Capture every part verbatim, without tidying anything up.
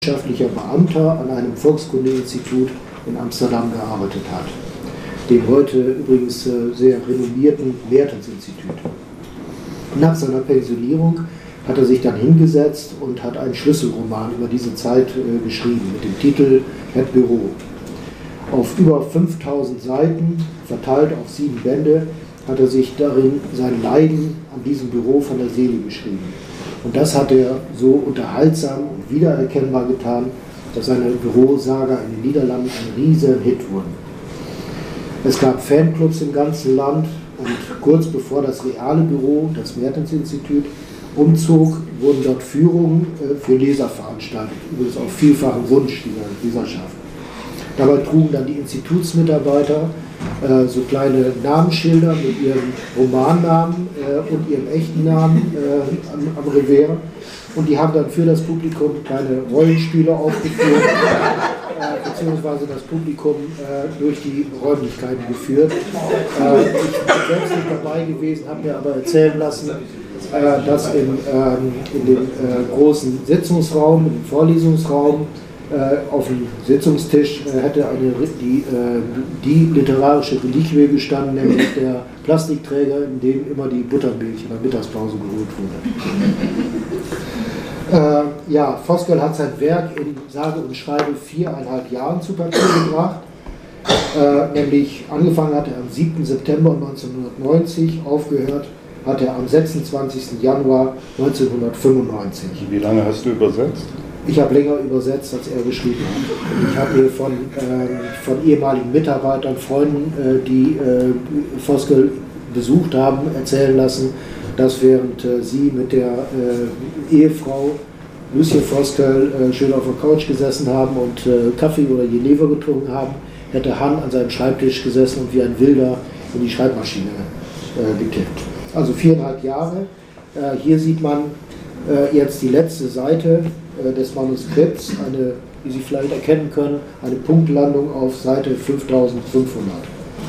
wissenschaftlicher Beamter an einem Volkskundeinstitut in Amsterdam gearbeitet hat, dem heute übrigens sehr renommierten Mertens-Institut. Nach seiner Pensionierung hat er sich dann hingesetzt und hat einen Schlüsselroman über diese Zeit äh, geschrieben mit dem Titel Het Bureau. Auf über fünftausend Seiten, verteilt auf sieben Bände, hat er sich darin sein Leiden an diesem Büro von der Seele geschrieben. Und das hat er so unterhaltsam und wiedererkennbar getan, dass seine Bürosaga in den Niederlanden ein riesen Hit wurde. Es gab Fanclubs im ganzen Land und kurz bevor das reale Büro, das Mertens-Institut, umzog, wurden dort Führungen für Leser veranstaltet, übrigens auf vielfachen Wunsch dieser Leserschaft. Dabei trugen dann die Institutsmitarbeiter äh, so kleine Namensschilder mit ihrem Romannamen äh, und ihrem echten Namen äh, am, am Revers. Und die haben dann für das Publikum kleine Rollenspiele aufgeführt, äh, beziehungsweise das Publikum äh, durch die Räumlichkeiten geführt. Äh, ich bin selbst nicht dabei gewesen, habe mir aber erzählen lassen, äh, dass in, ähm, in dem äh, großen Sitzungsraum, im Vorlesungsraum, auf dem Sitzungstisch hätte eine, die, die literarische Reliquie gestanden, nämlich der Plastikträger, in dem immer die Buttermilch in der Mittagspause geholt wurde. Äh, ja, Voskuil hat sein Werk in sage und schreibe viereinhalb Jahren zu Papier gebracht. Äh, nämlich angefangen hat er am siebten September neunzehnhundertneunzig, aufgehört hat er am sechsundzwanzigsten Januar neunzehnhundertfünfundneunzig. Wie lange hast du übersetzt? Ich habe länger übersetzt, als er geschrieben hat. Ich habe mir von, äh, von ehemaligen Mitarbeitern, Freunden, äh, die äh, Voskuil besucht haben, erzählen lassen, dass während äh, sie mit der äh, Ehefrau Lucien Voskuil äh, schön auf der Couch gesessen haben und äh, Kaffee oder Jenever getrunken haben, hätte Han an seinem Schreibtisch gesessen und wie ein Wilder in die Schreibmaschine äh, getippt. Also viereinhalb Jahre. Äh, hier sieht man äh, jetzt die letzte Seite des Manuskripts, eine, wie Sie vielleicht erkennen können, eine Punktlandung auf Seite fünftausendfünfhundert.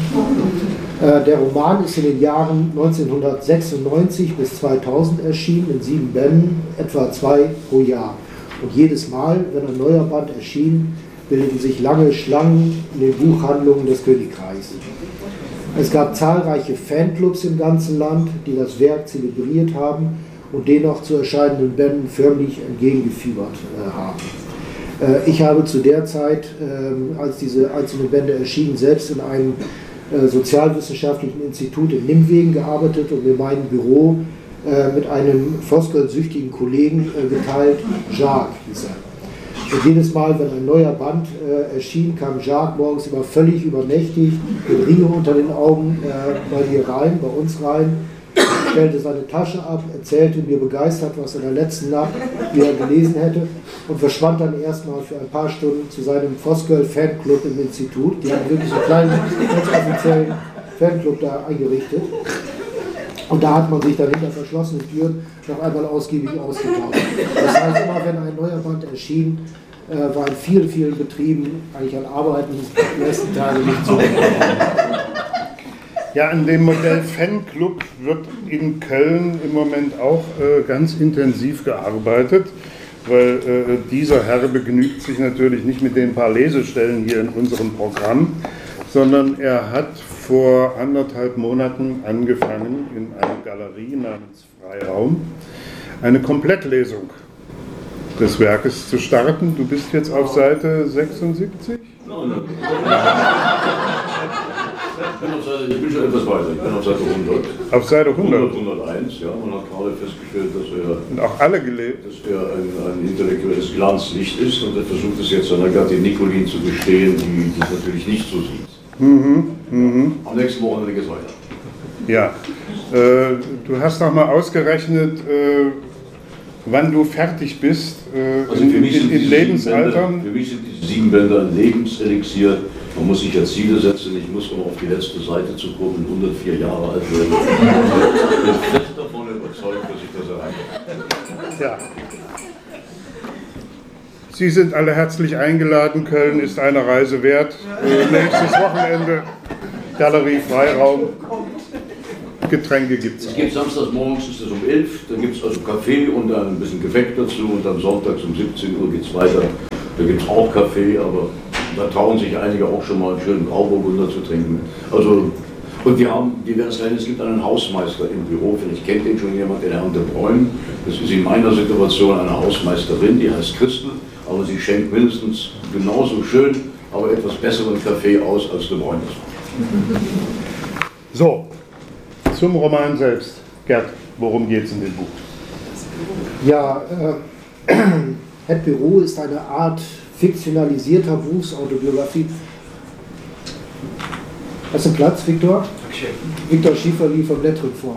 Äh, der Roman ist in den Jahren neunzehnhundertsechsundneunzig bis zweitausend erschienen, in sieben Bänden, etwa zwei pro Jahr. Und jedes Mal, wenn ein neuer Band erschien, bildeten sich lange Schlangen in den Buchhandlungen des Königreichs. Es gab zahlreiche Fanclubs im ganzen Land, die das Werk zelebriert haben und den noch zu erscheinenden Bänden förmlich entgegengefiebert äh, haben. Äh, ich habe zu der Zeit, äh, als diese einzelnen Bände erschienen, selbst in einem äh, sozialwissenschaftlichen Institut in Nimwegen gearbeitet und mir mein Büro äh, mit einem Voskuil-süchtigen Kollegen äh, geteilt, Jacques hieß er. Und jedes Mal, wenn ein neuer Band äh, erschien, kam Jacques morgens immer völlig übernächtig, mit Ringe unter den Augen äh, bei mir rein, bei uns rein, stellte seine Tasche ab, erzählte mir begeistert, was er in der letzten Nacht wieder gelesen hätte und verschwand dann erstmal für ein paar Stunden zu seinem Voskuil-Fanclub im Institut. Die haben wirklich einen kleinen, ganz offiziellen Fanclub da eingerichtet. Und da hat man sich dann hinter verschlossenen Türen noch einmal ausgiebig ausgetauscht. Das heißt, immer wenn ein neuer Band erschien, äh, war in vielen, vielen Betrieben eigentlich an Arbeiten die ersten Tage nicht so. Ja, an dem Modell Fanclub wird in Köln im Moment auch äh, ganz intensiv gearbeitet, weil äh, dieser Herr begnügt sich natürlich nicht mit den paar Lesestellen hier in unserem Programm, sondern er hat vor anderthalb Monaten angefangen, in einer Galerie namens Freiraum eine Komplettlesung des Werkes zu starten. Du bist jetzt auf Seite sechsundsiebzig? Ich bin, auf Seite, ich bin schon etwas weiter, ich bin auf Seite hundert. Auf Seite hundert? hundert, hunderteins, ja. Man hat gerade festgestellt, dass er, und auch alle gelebt. dass er ein, ein intellektuelles Glanzlicht ist und er versucht es jetzt seiner Gattin Nicolin zu gestehen, die das natürlich nicht so sieht. Mhm, mhm. Am nächsten Wochenende geht es weiter. Ja, äh, du hast noch mal ausgerechnet, äh, wann du fertig bist äh, also in, in, in Lebensaltern. Bände, für mich sind diese sieben Bände ein Lebenselixier. Man muss sich ja Ziele setzen, ich muss, um auf die letzte Seite zu kommen, hundertvier Jahre alt werden. Ich bin fest davon überzeugt, dass ich das erreiche. Ja. Sie sind alle herzlich eingeladen. Köln ist eine Reise wert. Äh, nächstes Wochenende, Galerie Freiraum. Getränke gibt es Es auch. gibt samstags morgens, ist es um elf, da gibt es also Kaffee und dann ein bisschen Gebäck dazu und dann sonntags um siebzehn Uhr geht es weiter. Da gibt es auch Kaffee, aber da trauen sich einige auch schon mal einen schönen Grauburgunder zu trinken. Also, und wir haben diverse Länder, es gibt einen Hausmeister im Büro, vielleicht kennt den schon jemand, den Herrn de Bruyne. Das ist in meiner Situation eine Hausmeisterin, die heißt Christel, aber sie schenkt mindestens genauso schön, aber etwas besseren Kaffee aus als de Bruyne. So, zum Roman selbst. Gerd, worum geht es in dem Buch? Ja, äh, Het Büro ist eine Art fiktionalisierter Berufsautobiografie. Hast du Platz, Viktor? Viktor Schiefer lief am Blättern vor.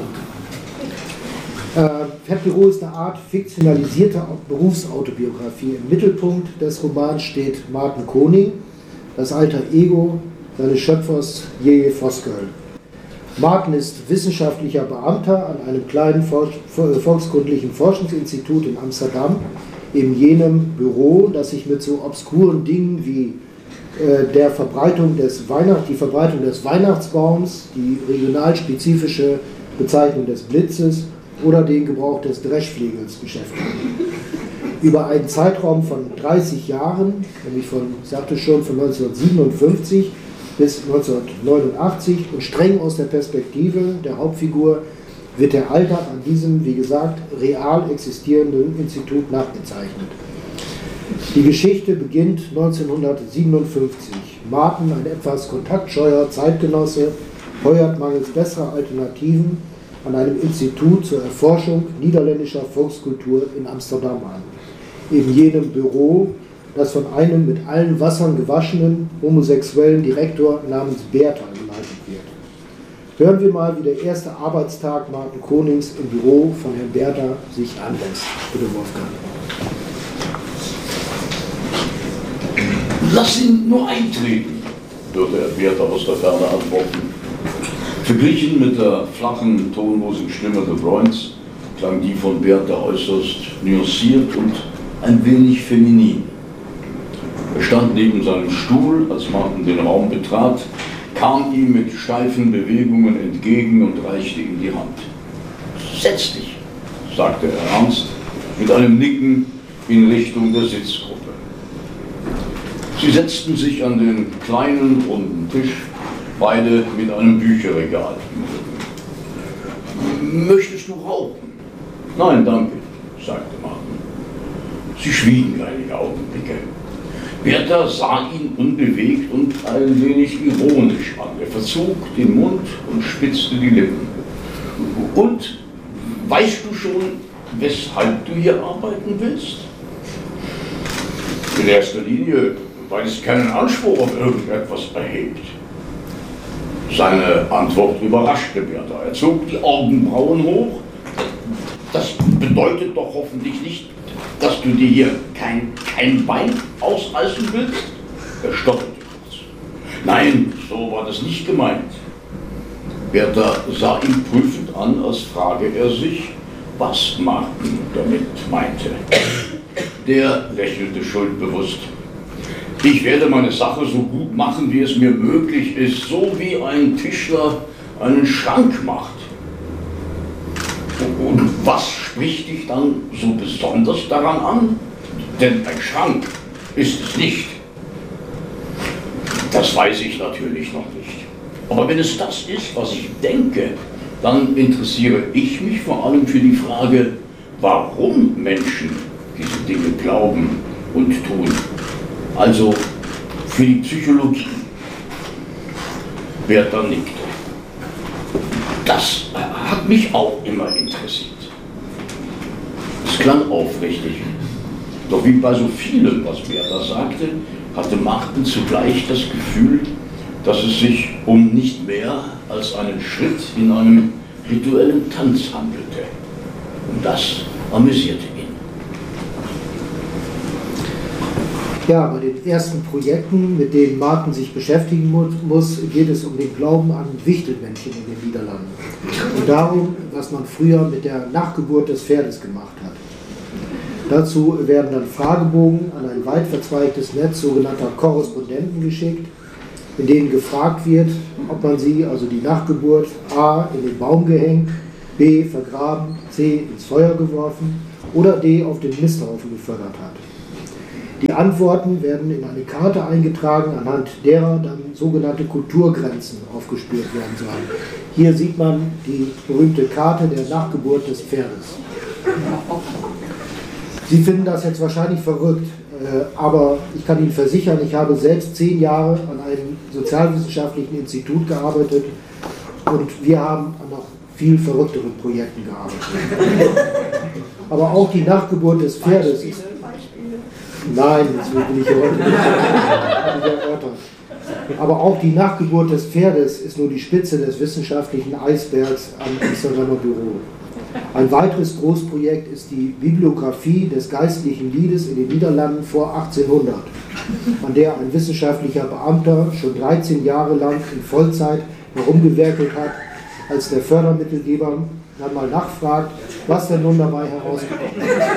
Äh, Het Büro ist eine Art fiktionalisierter Berufsautobiografie. Im Mittelpunkt des Romans steht Martin Koning, das alter Ego seines Schöpfers J. Voskuil. Martin ist wissenschaftlicher Beamter an einem kleinen volkskundlichen Forschungsinstitut in Amsterdam, in jenem Büro, das sich mit so obskuren Dingen wie äh, der Verbreitung des Weihnacht, die Verbreitung des Weihnachtsbaums, die regionalspezifische Bezeichnung des Blitzes oder den Gebrauch des Dreschflegels beschäftigt. Über einen Zeitraum von dreißig Jahren, nämlich von, ich sagte schon, von neunzehnhundertsiebenundfünfzig bis neunzehnhundertneunundachtzig und streng aus der Perspektive der Hauptfigur wird der Alltag an diesem, wie gesagt, real existierenden Institut nachgezeichnet. Die Geschichte beginnt neunzehnhundertsiebenundfünfzig. Martin, ein etwas kontaktscheuer Zeitgenosse, heuert mangels besserer Alternativen an einem Institut zur Erforschung niederländischer Volkskultur in Amsterdam an. In jenem Büro, das von einem mit allen Wassern gewaschenen homosexuellen Direktor namens Bertha geleitet wird. Hören wir mal, wie der erste Arbeitstag Martin Konings im Büro von Herrn Bertha sich anlässt. Bitte, Wolfgang. Lass ihn nur eintreten, würde Herr Bertha aus der Ferne antworten. Verglichen mit der flachen, tonlosen Stimme de Bruynes klang die von Bertha äußerst nuanciert und ein wenig feminin. Er stand neben seinem Stuhl, als Martin den Raum betrat, kam ihm mit steifen Bewegungen entgegen und reichte ihm die Hand. Setz dich, sagte er ernst, mit einem Nicken in Richtung der Sitzgruppe. Sie setzten sich an den kleinen, runden Tisch, beide mit einem Bücherregal im Rücken. Möchtest du rauchen? Nein, danke, sagte Martin. Sie schwiegen einige Augenblicke. Bertha sah ihn unbewegt und ein wenig ironisch an. Er verzog den Mund und spitzte die Lippen. Und weißt du schon, weshalb du hier arbeiten willst? In erster Linie, weil es keinen Anspruch auf irgendetwas erhebt. Seine Antwort überraschte Bertha. Er zog die Augenbrauen hoch. Das bedeutet doch hoffentlich nicht, dass du dir hier kein, kein Bein ausreißen willst? Er stotterte kurz. Nein, so war das nicht gemeint. Bertha sah ihn prüfend an, als frage er sich, was Martin damit meinte. Der lächelte schuldbewusst. Ich werde meine Sache so gut machen, wie es mir möglich ist, so wie ein Tischler einen Schrank macht. Und was spricht dich dann so besonders daran an? Denn ein Schrank ist es nicht. Das weiß ich natürlich noch nicht. Aber wenn es das ist, was ich denke, dann interessiere ich mich vor allem für die Frage, warum Menschen diese Dinge glauben und tun. Also für die Psychologie. Bertha nickte. Das hat mich auch immer interessiert. Es klang aufrichtig. Doch wie bei so vielem, was Bertha sagte, hatte Martin zugleich das Gefühl, dass es sich um nicht mehr als einen Schritt in einem rituellen Tanz handelte. Und das amüsierte ihn. Ja, bei den ersten Projekten, mit denen Martin sich beschäftigen muss, geht es um den Glauben an Wichtelmännchen in den Niederlanden und darum, was man früher mit der Nachgeburt des Pferdes gemacht hat. Dazu werden dann Fragebogen an ein weit verzweigtes Netz sogenannter Korrespondenten geschickt, in denen gefragt wird, ob man sie, also die Nachgeburt, a. in den Baum gehängt, b. vergraben, c. ins Feuer geworfen oder d. auf den Misthaufen gefördert hat. Die Antworten werden in eine Karte eingetragen, anhand derer dann sogenannte Kulturgrenzen aufgespürt werden sollen. Hier sieht man die berühmte Karte der Nachgeburt des Pferdes. Sie finden das jetzt wahrscheinlich verrückt, aber ich kann Ihnen versichern, ich habe selbst zehn Jahre an einem sozialwissenschaftlichen Institut gearbeitet und wir haben an noch viel verrückteren Projekten gearbeitet. Aber auch die Nachgeburt des Pferdes ist... Nein, das will ich heute nicht erörtern. Aber auch die Nachgeburt des Pferdes ist nur die Spitze des wissenschaftlichen Eisbergs am Amsterdamer Büro. Ein weiteres Großprojekt ist die Bibliographie des geistlichen Liedes in den Niederlanden vor achtzehnhundert, an der ein wissenschaftlicher Beamter schon dreizehn Jahre lang in Vollzeit herumgewerkelt hat, als der Fördermittelgeber dann mal nachfragt, was denn nun dabei herausgekommen ist.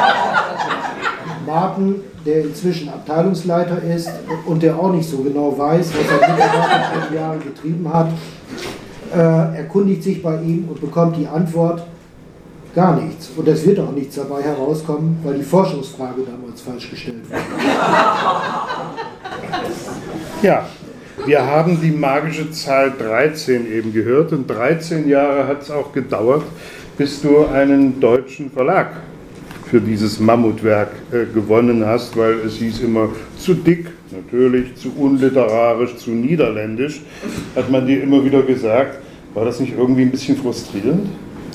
Martin, der inzwischen Abteilungsleiter ist und der auch nicht so genau weiß, was er Mitarbeiter in den Jahren getrieben hat, äh, erkundigt sich bei ihm und bekommt die Antwort, gar nichts. Und es wird auch nichts dabei herauskommen, weil die Forschungsfrage damals falsch gestellt wurde. Ja, wir haben die magische Zahl dreizehn eben gehört und dreizehn Jahre hat es auch gedauert, bis du einen deutschen Verlag für dieses Mammutwerk äh, gewonnen hast, weil es hieß immer zu dick, natürlich, zu unliterarisch, zu niederländisch, hat man dir immer wieder gesagt. War das nicht irgendwie ein bisschen frustrierend?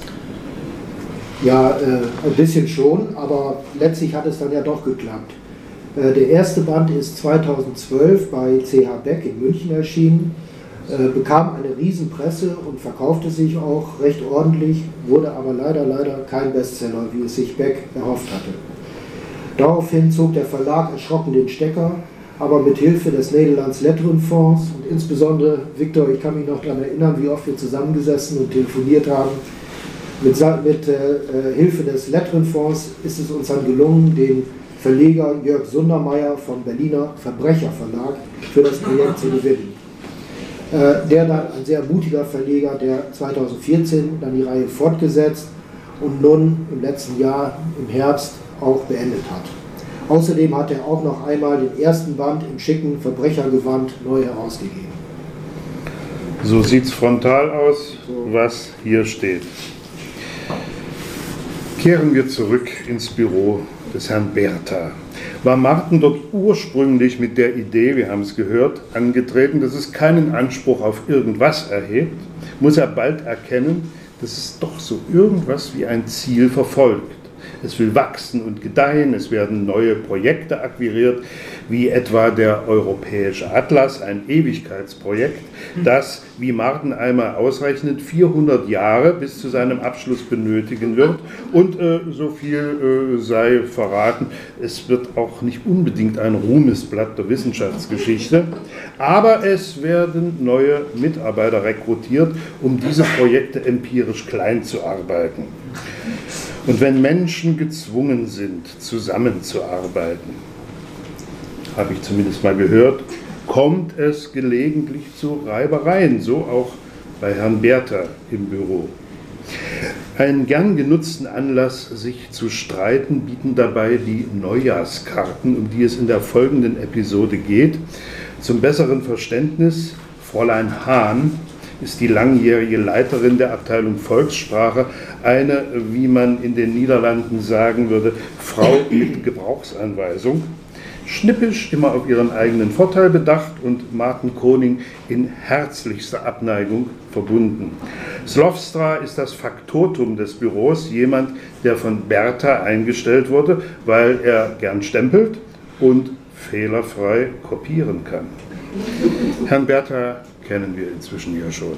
Ja, äh, ein bisschen schon, aber letztlich hat es dann ja doch geklappt. Äh, der erste Band ist zweitausendzwölf bei C H Beck in München erschienen, äh, bekam eine Riesenpresse und verkaufte sich auch recht ordentlich, wurde aber leider, leider kein Bestseller, wie es sich Beck erhofft hatte. Daraufhin zog der Verlag erschrocken den Stecker, aber mit Hilfe des Nederlands Letterenfonds und insbesondere, Victor, ich kann mich noch daran erinnern, wie oft wir zusammengesessen und telefoniert haben, mit, mit äh, Hilfe des Letterenfonds ist es uns dann gelungen, den Verleger Jörg Sundermeier vom Berliner Verbrecherverlag für das Projekt zu gewinnen. Äh, der dann ein sehr mutiger Verleger, der zweitausendvierzehn dann die Reihe fortgesetzt und nun im letzten Jahr im Herbst auch beendet hat. Außerdem hat er auch noch einmal den ersten Band im schicken Verbrechergewand neu herausgegeben. So sieht es frontal aus, was hier steht. Kehren wir zurück ins Büro des Herrn Bertha. War Martin dort ursprünglich mit der Idee, wir haben es gehört, angetreten, dass es keinen Anspruch auf irgendwas erhebt, muss er bald erkennen, dass es doch so irgendwas wie ein Ziel verfolgt. Es will wachsen und gedeihen, es werden neue Projekte akquiriert, wie etwa der Europäische Atlas, ein Ewigkeitsprojekt, das, wie Martin einmal ausrechnet, vierhundert Jahre bis zu seinem Abschluss benötigen wird. Und äh, so viel äh, sei verraten, es wird auch nicht unbedingt ein Ruhmesblatt der Wissenschaftsgeschichte, aber es werden neue Mitarbeiter rekrutiert, um diese Projekte empirisch klein zu arbeiten. Und wenn Menschen gezwungen sind, zusammenzuarbeiten, habe ich zumindest mal gehört, kommt es gelegentlich zu Reibereien, so auch bei Herrn Bertha im Büro. Einen gern genutzten Anlass, sich zu streiten, bieten dabei die Neujahrskarten, um die es in der folgenden Episode geht. Zum besseren Verständnis, Fräulein Hahn ist die langjährige Leiterin der Abteilung Volkssprache, eine, wie man in den Niederlanden sagen würde, Frau mit Gebrauchsanweisung. Schnippisch, immer auf ihren eigenen Vorteil bedacht und Martin Koning in herzlichster Abneigung verbunden. Slofstra ist das Faktotum des Büros, jemand, der von Bertha eingestellt wurde, weil er gern stempelt und fehlerfrei kopieren kann. Herrn Bertha kennen wir inzwischen ja schon.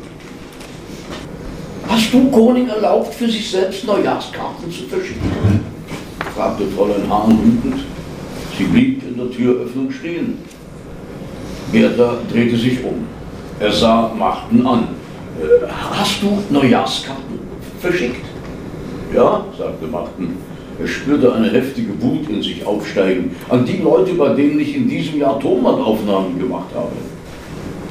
Hast du Koning erlaubt, für sich selbst Neujahrskarten zu verschicken? Fragte Fräulein Hahn wütend. Sie blieb in der Türöffnung stehen. Bertha drehte sich um. Er sah Martin an. Hast du Neujahrskarten verschickt? Ja, sagte Martin. Er spürte eine heftige Wut in sich aufsteigen, an die Leute, bei denen ich in diesem Jahr Tonbandaufnahmen gemacht habe.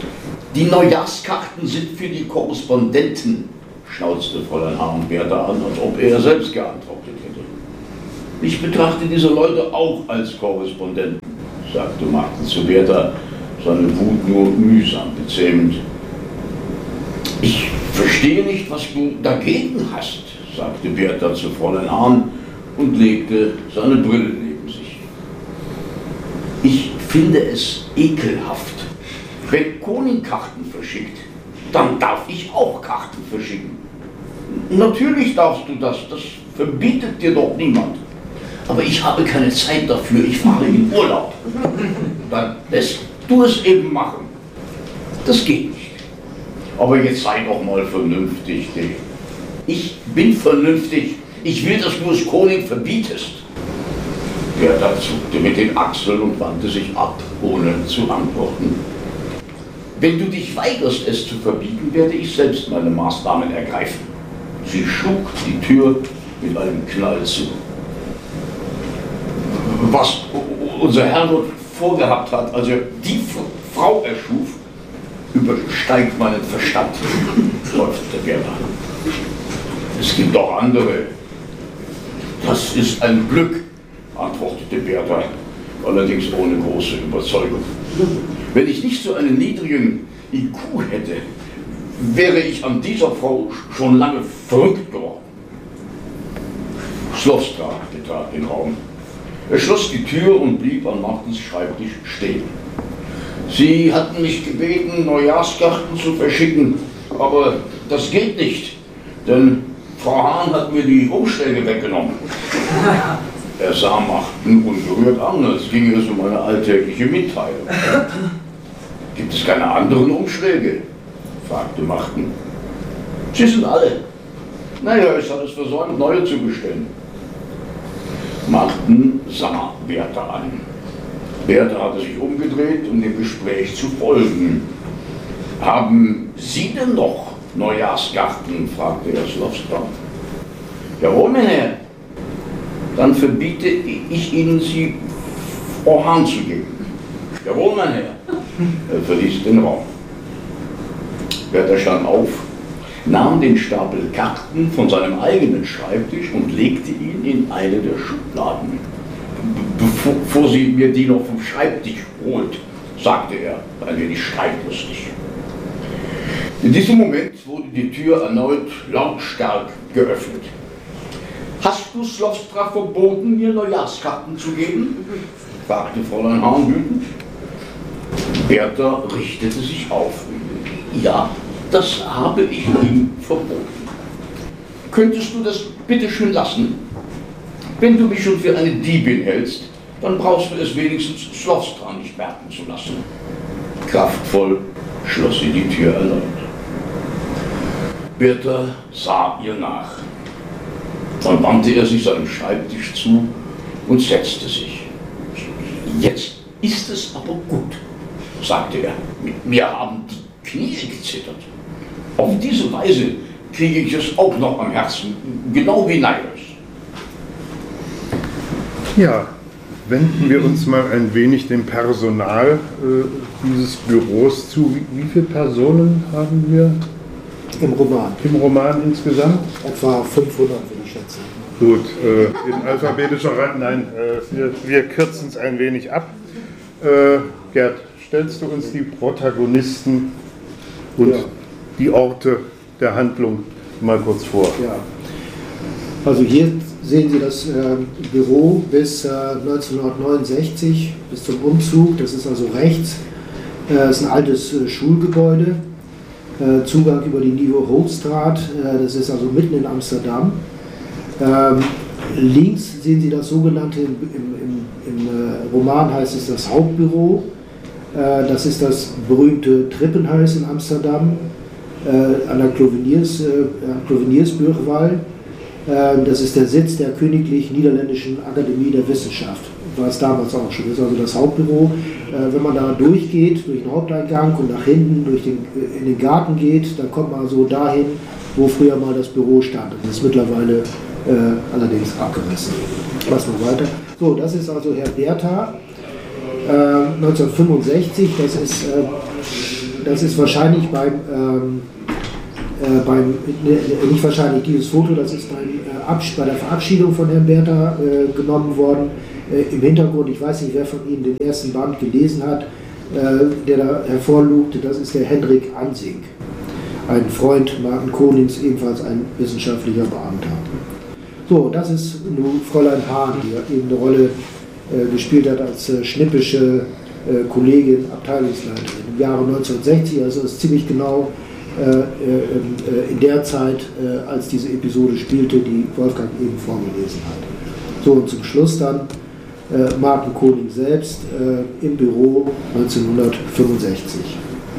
Die Neujahrskarten sind für die Korrespondenten, schnauzte Fräulein Hahn Bertha an, als ob er selbst geantwortet hätte. Ich betrachte diese Leute auch als Korrespondenten, sagte Martin zu Bertha, seine Wut nur mühsam bezähmend. Ich verstehe nicht, was du dagegen hast, sagte Bertha zu Fräulein Hahn und legte seine Brille neben sich. Ich finde es ekelhaft. Wenn Koning Karten verschickt, dann darf ich auch Karten verschicken. Natürlich darfst du das, das verbietet dir doch niemand. Aber ich habe keine Zeit dafür, ich fahre in Urlaub. Dann lässt du es eben machen. Das geht nicht. Aber jetzt sei doch mal vernünftig, Dick. Ich bin vernünftig. Ich will, dass du es Koning verbietest. Bertha zuckte mit den Achseln und wandte sich ab, ohne zu antworten. Wenn du dich weigerst, es zu verbieten, werde ich selbst meine Maßnahmen ergreifen. Sie schlug die Tür mit einem Knall zu. Was unser Herrgott vorgehabt hat, als er die Frau erschuf, übersteigt meinen Verstand, seufzte Bertha. Es gibt auch andere. Das ist ein Glück, antwortete Bertha, allerdings ohne große Überzeugung. Wenn ich nicht so einen niedrigen I Q hätte, wäre ich an dieser Frau schon lange verrückt geworden. Slowstra betrat den Raum. Er schloss die Tür und blieb an Martens Schreibtisch stehen. Sie hatten mich gebeten, Neujahrskarten zu verschicken, aber das geht nicht, denn Frau Hahn hat mir die Umschläge weggenommen. Er sah Marten ungerührt an, als ginge es um eine alltägliche Mitteilung. Gibt es keine anderen Umschläge? Fragte Marten. Sie sind alle. Naja, ich habe es versäumt, neue zu bestellen. Marten sah Bertha an. Bertha hatte sich umgedreht, um dem Gespräch zu folgen. Haben Sie denn noch Neujahrskarten? Fragte er Slowstra. Jawohl, mein Herr. Dann verbiete ich Ihnen, sie Frau Hahn zu geben. Jawohl, mein Herr. Er verließ den Raum. Bertha stand auf, nahm den Stapel Karten von seinem eigenen Schreibtisch und legte ihn in eine der Schubladen. Bevor, bevor sie mir die noch vom Schreibtisch holt, sagte er, ein wenig streitlustig. In diesem Moment wurde die Tür erneut lautstark geöffnet. Hast du Slowstra verboten, mir Neujahrskarten zu geben? Fragte Fräulein Hahn wütend. Bertha richtete sich auf. Ja, das habe ich ihm verboten. Könntest du das bitte schön lassen? Wenn du mich schon für eine Diebin hältst, dann brauchst du es wenigstens Slowstra nicht merken zu lassen. Kraftvoll schloss sie die Tür erneut. Bertha sah ihr nach. Dann wandte er sich seinem Schreibtisch zu und setzte sich. Jetzt ist es aber gut, sagte er. Mir haben die Knie gezittert. Auf diese Weise kriege ich es auch noch am Herzen, genau wie Neiros. Ja, wenden wir uns mal ein wenig dem Personal äh, dieses Büros zu. Wie, wie viele Personen haben wir? Im Roman. Im Roman insgesamt? Etwa fünfhundert, würde ich schätzen. Gut, äh, in alphabetischer Reihe, nein, äh, wir, wir kürzen es ein wenig ab. Äh, Gerd, stellst du uns die Protagonisten und ja. die Orte der Handlung mal kurz vor? Ja, also hier sehen Sie das äh, Büro bis äh, neunzehnhundertneunundsechzig, bis zum Umzug. Das ist also rechts. Äh, das ist ein altes äh, Schulgebäude. Äh, Zugang über die Nieuwe-Hoogstraat. Äh, das ist also mitten in Amsterdam. Ähm, links sehen Sie das sogenannte, im, im, im äh, Roman heißt es das Hauptbüro. Äh, das ist das berühmte Trippenhuis in Amsterdam, äh, an der Cloveniers, äh, Cloveniersburgwal. Äh, das ist der Sitz der Königlich Niederländischen Akademie der Wissenschaft. War es damals auch schon. Das ist also das Hauptbüro. Äh, wenn man da durchgeht, durch den Haupteingang und nach hinten durch den, in den Garten geht, dann kommt man so dahin, wo früher mal das Büro stand. Das ist mittlerweile äh, allerdings abgerissen. Was noch weiter. So, das ist also Herr Bertha, äh, neunzehnhundertfünfundsechzig. Das ist äh, das ist wahrscheinlich beim, ähm, äh, beim ne, nicht wahrscheinlich dieses Foto, das ist beim, äh, Absch- bei der Verabschiedung von Herrn Bertha äh, genommen worden. Äh, Im Hintergrund, ich weiß nicht, wer von Ihnen den ersten Band gelesen hat, äh, der da hervorlugte, das ist der Hendrik Ansing, ein Freund Martin Konings, ebenfalls ein wissenschaftlicher Beamter. So, das ist nun Fräulein Hahn, die eben eine Rolle äh, gespielt hat als äh, schnippische äh, Kollegin, Abteilungsleiterin im Jahre neunzehnhundertsechzig, also ist ziemlich genau äh, äh, in der Zeit, äh, als diese Episode spielte, die Wolfgang eben vorgelesen hat. So, und zum Schluss dann äh, Martin Koning selbst äh, im Büro neunzehnhundertfünfundsechzig.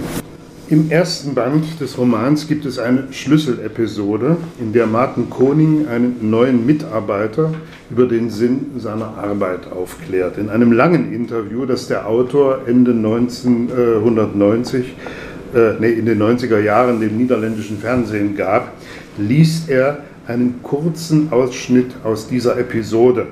Im ersten Band des Romans gibt es eine Schlüsselepisode, in der Martin Koning einen neuen Mitarbeiter über den Sinn seiner Arbeit aufklärt. In einem langen Interview, das der Autor Ende neunzehnhundertneunzig, äh, nee, in den neunziger Jahren dem niederländischen Fernsehen gab, liest er einen kurzen Ausschnitt aus dieser Episode.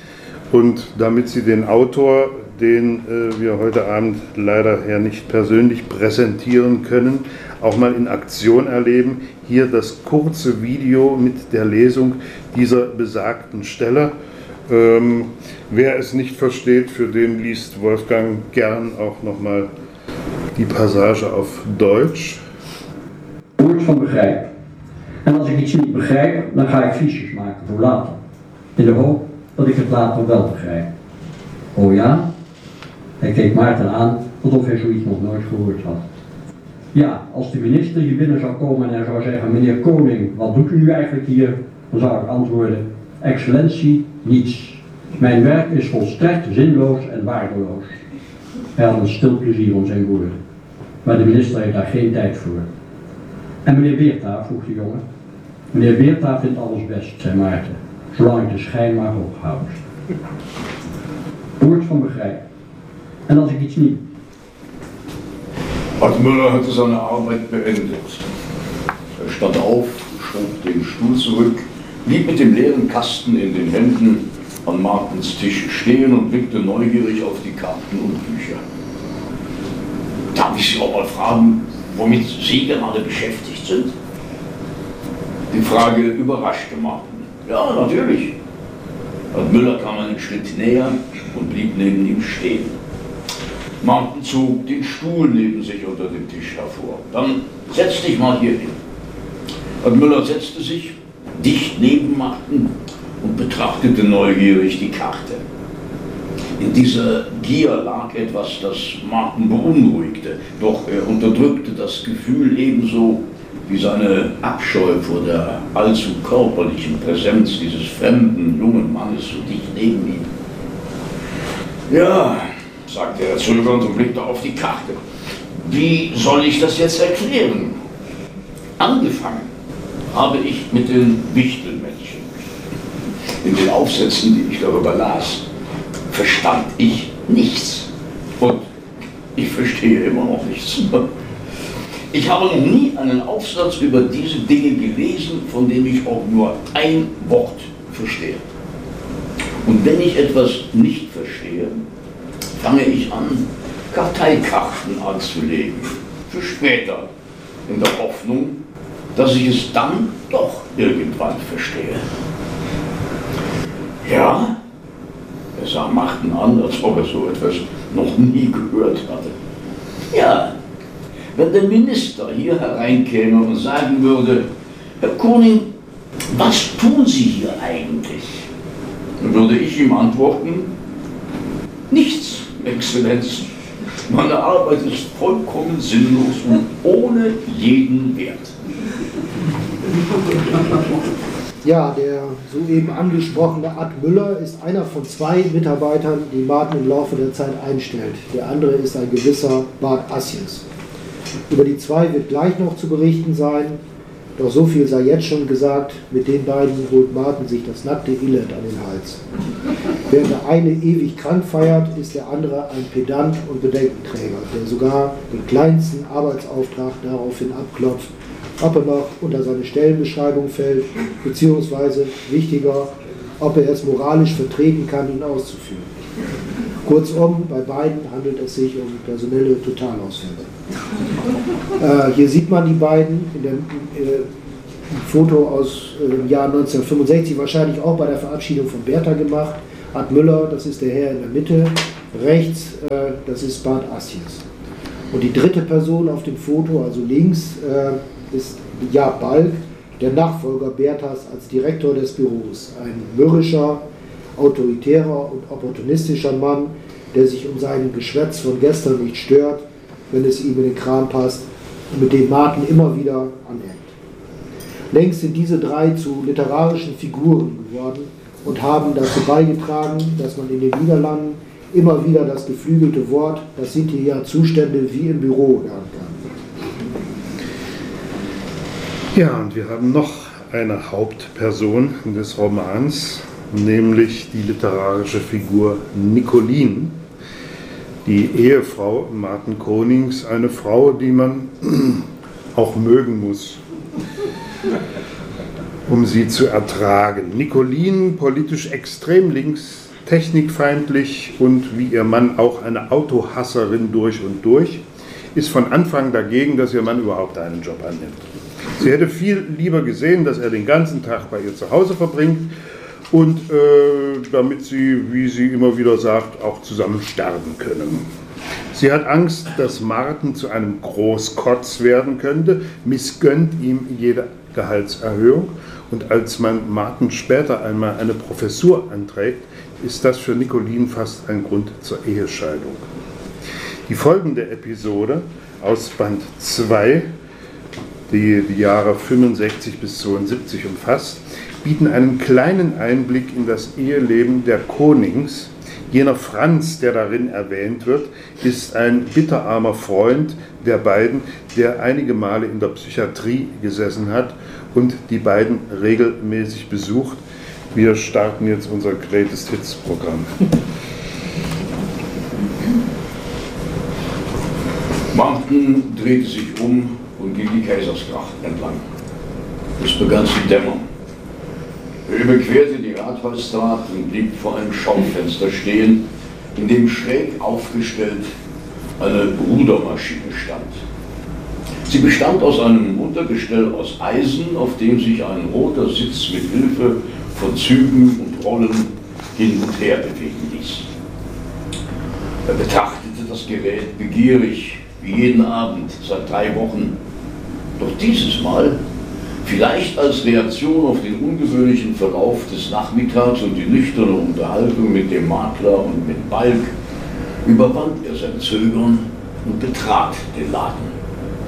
Und damit Sie den Autor, den äh, wir heute Abend leider ja nicht persönlich präsentieren können, auch mal in Aktion erleben, hier das kurze Video mit der Lesung dieser besagten Stelle. Ähm, wer es nicht versteht, voor den liest Wolfgang gern auch nochmal die Passage auf Deutsch. Woord van begrijp. En als ik iets niet begrijp, dan ga ik fiches maken voor later. In de hoop dat ik het later wel begrijp. Oh ja? Hij keek Maarten aan, alsof hij zoiets nog nooit gehoord had. Ja, als de minister hier binnen zou komen en hij zou zeggen: meneer Koning, wat doet u nu eigenlijk hier? Dan zou ik antwoorden: excellentie, niets. Mijn werk is volstrekt zinloos en waardeloos. Hij had een stil plezier om zijn woorden. Maar de minister heeft daar geen tijd voor. En meneer Beerta, vroeg de jongen. Meneer Beerta vindt alles best, zei Maarten, zolang ik de schijn maar hoog houd. Woord van begrijp. En als ik iets niet... Art Müller hatte seine Arbeit beendet. Er stand auf, schob den Stuhl zurück, blieb mit dem leeren Kasten in den Händen an Martens Tisch stehen und blickte neugierig auf die Karten und Bücher. Darf ich Sie auch mal fragen, womit Sie gerade beschäftigt sind? Die Frage überraschte Marten. Ja, natürlich. Art Müller kam einen Schritt näher und blieb neben ihm stehen. Marten zog den Stuhl neben sich unter dem Tisch hervor. Dann setz dich mal hier hin. Art Müller setzte sich dicht neben Marten und betrachtete neugierig die Karte. In dieser Gier lag etwas, das Marten beunruhigte, doch er unterdrückte das Gefühl ebenso wie seine Abscheu vor der allzu körperlichen Präsenz dieses fremden jungen Mannes so dicht neben ihm. Ja, sagte er zögernd und blickte auf die Karte. Wie soll ich das jetzt erklären? Angefangen habe ich mit den Wichtelmännchen. In den Aufsätzen, die ich darüber las, verstand ich nichts. Und ich verstehe immer noch nichts. Ich habe noch nie einen Aufsatz über diese Dinge gelesen, von dem ich auch nur ein Wort verstehe. Und wenn ich etwas nicht verstehe, fange ich an, Karteikarten anzulegen. Für später, in der Hoffnung, dass ich es dann doch irgendwann verstehe. Ja? Er sah Marten an, als ob er so etwas noch nie gehört hatte. Ja, wenn der Minister hier hereinkäme und sagen würde: Herr Koning, was tun Sie hier eigentlich? Dann würde ich ihm antworten: Nichts, Exzellenz. Meine Arbeit ist vollkommen sinnlos und ohne jeden Wert. Ja, der soeben angesprochene Art Müller ist einer von zwei Mitarbeitern, die Marten im Laufe der Zeit einstellt. Der andere ist ein gewisser Bart Assies. Über die zwei wird gleich noch zu berichten sein, doch so viel sei jetzt schon gesagt: Mit den beiden holt Marten sich das nackte Elend an den Hals. Während der eine ewig krank feiert, ist der andere ein Pedant und Bedenkenträger, der sogar den kleinsten Arbeitsauftrag daraufhin abklopft, ob er noch unter seine Stellenbeschreibung fällt, beziehungsweise, wichtiger, ob er es moralisch vertreten kann, ihn auszuführen. Kurzum, bei beiden handelt es sich um personelle Totalausfälle. Äh, hier sieht man die beiden in dem äh, Foto aus äh, dem Jahr neunzehnhundertfünfundsechzig, wahrscheinlich auch bei der Verabschiedung von Bertha gemacht. Art Müller, das ist der Herr in der Mitte, rechts, äh, das ist Bart Assies. Und die dritte Person auf dem Foto, also links, äh, ist Jaap Balk, der Nachfolger Berthas als Direktor des Büros. Ein mürrischer, autoritärer und opportunistischer Mann, der sich um sein Geschwätz von gestern nicht stört, wenn es ihm in den Kram passt und mit dem Martin immer wieder aneckt. Längst sind diese drei zu literarischen Figuren geworden und haben dazu beigetragen, dass man in den Niederlanden immer wieder das geflügelte Wort, das sind hier ja Zustände wie im Büro, hören kann. Ja, und wir haben noch eine Hauptperson des Romans, nämlich die literarische Figur Nicolien, die Ehefrau Martin Konings, eine Frau, die man auch mögen muss, um sie zu ertragen. Nicolien, politisch extrem links, technikfeindlich und wie ihr Mann auch eine Autohasserin durch und durch, ist von Anfang dagegen, dass ihr Mann überhaupt einen Job annimmt. Sie hätte viel lieber gesehen, dass er den ganzen Tag bei ihr zu Hause verbringt und äh, damit sie, wie sie immer wieder sagt, auch zusammen sterben können. Sie hat Angst, dass Martin zu einem Großkotz werden könnte, missgönnt ihm jede Gehaltserhöhung und als man Martin später einmal eine Professur anträgt, ist das für Nicolien fast ein Grund zur Ehescheidung. Die folgende Episode aus Band zwei, die die Jahre fünfundsechzig bis zweiundsiebzig umfasst, bieten einen kleinen Einblick in das Eheleben der Konings. Jener Franz, der darin erwähnt wird, ist ein bitterarmer Freund der beiden, der einige Male in der Psychiatrie gesessen hat und die beiden regelmäßig besucht. Wir starten jetzt unser Greatest Hits Programm. Martin drehte sich um und ging die Kaisersgracht entlang. Es begann zu dämmern. Er überquerte die Rathausstraße und blieb vor einem Schaufenster stehen, in dem schräg aufgestellt eine Rudermaschine stand. Sie bestand aus einem Untergestell aus Eisen, auf dem sich ein roter Sitz mit Hilfe von Zügen und Rollen hin und her bewegen ließ. Er betrachtete das Gerät begierig, wie jeden Abend seit drei Wochen. Doch dieses Mal, vielleicht als Reaktion auf den ungewöhnlichen Verlauf des Nachmittags und die nüchterne Unterhaltung mit dem Makler und mit Balk, überwand er sein Zögern und betrat den Laden.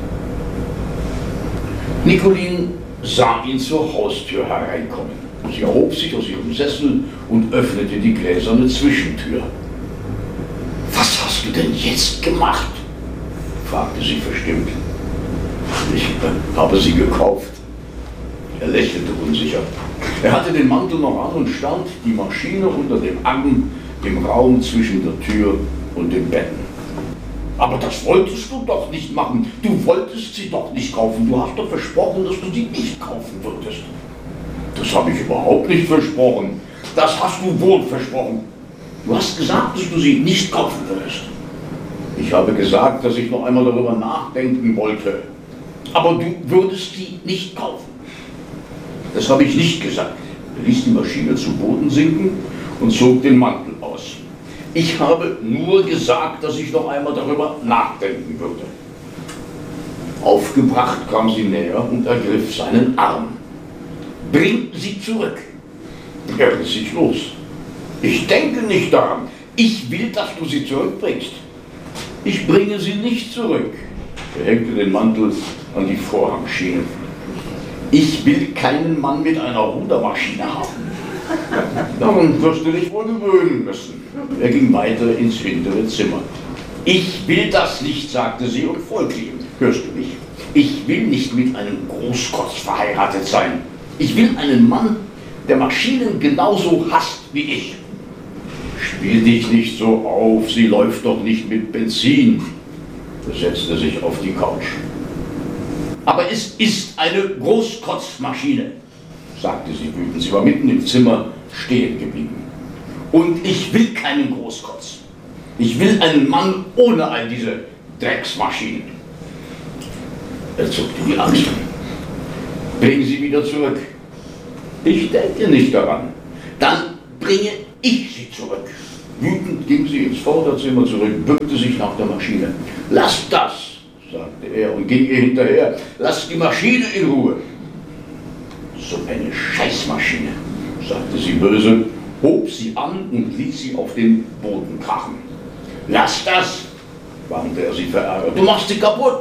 Nicolien sah ihn zur Haustür hereinkommen. Sie erhob sich aus ihrem Sessel und öffnete die gläserne Zwischentür. »Was hast du denn jetzt gemacht?« fragte sie verstimmt. »Ich äh, habe sie gekauft.« Er lächelte unsicher. Er hatte den Mantel noch an und stand die Maschine unter dem Arm im Raum zwischen der Tür und den Betten. »Aber das wolltest du doch nicht machen. Du wolltest sie doch nicht kaufen. Du hast doch versprochen, dass du sie nicht kaufen würdest.« »Das habe ich überhaupt nicht versprochen.« »Das hast du wohl versprochen. Du hast gesagt, dass du sie nicht kaufen würdest.« »Ich habe gesagt, dass ich noch einmal darüber nachdenken wollte. Aber du würdest sie nicht kaufen.« »Das habe ich nicht gesagt.« Er ließ die Maschine zu Boden sinken und zog den Mantel aus. »Ich habe nur gesagt, dass ich noch einmal darüber nachdenken würde.« Aufgebracht kam sie näher und ergriff seinen Arm. »Bring sie zurück!« Er riss sich los. »Ich denke nicht daran. Ich will, dass du sie zurückbringst.« »Ich bringe sie nicht zurück.« Er hängte den Mantel an die Vorhangschiene. »Ich will keinen Mann mit einer Rudermaschine haben.« »Daran wirst du dich wohl gewöhnen müssen.« Er ging weiter ins hintere Zimmer. »Ich will das nicht«, sagte sie und folgte ihm. »Hörst du mich? Ich will nicht mit einem Großkotz verheiratet sein. Ich will einen Mann, der Maschinen genauso hasst wie ich.« »Spiel dich nicht so auf, sie läuft doch nicht mit Benzin.« Er setzte sich auf die Couch. »Aber es ist eine Großkotzmaschine«, sagte sie wütend. Sie war mitten im Zimmer stehen geblieben. »Und ich will keinen Großkotz. Ich will einen Mann ohne all diese Drecksmaschinen. Er zuckte die Achseln. Bringen Sie wieder zurück. Ich denke nicht daran. Dann bringe ich Sie zurück. Wütend ging sie ins Vorderzimmer zurück, bückte sich nach der Maschine. Lasst das, sagte er und ging ihr hinterher. Lasst die Maschine in Ruhe. So eine Scheißmaschine, sagte sie böse, hob sie an und ließ sie auf den Boden krachen. Lass das, warnte er sie verärgert. Du machst sie kaputt.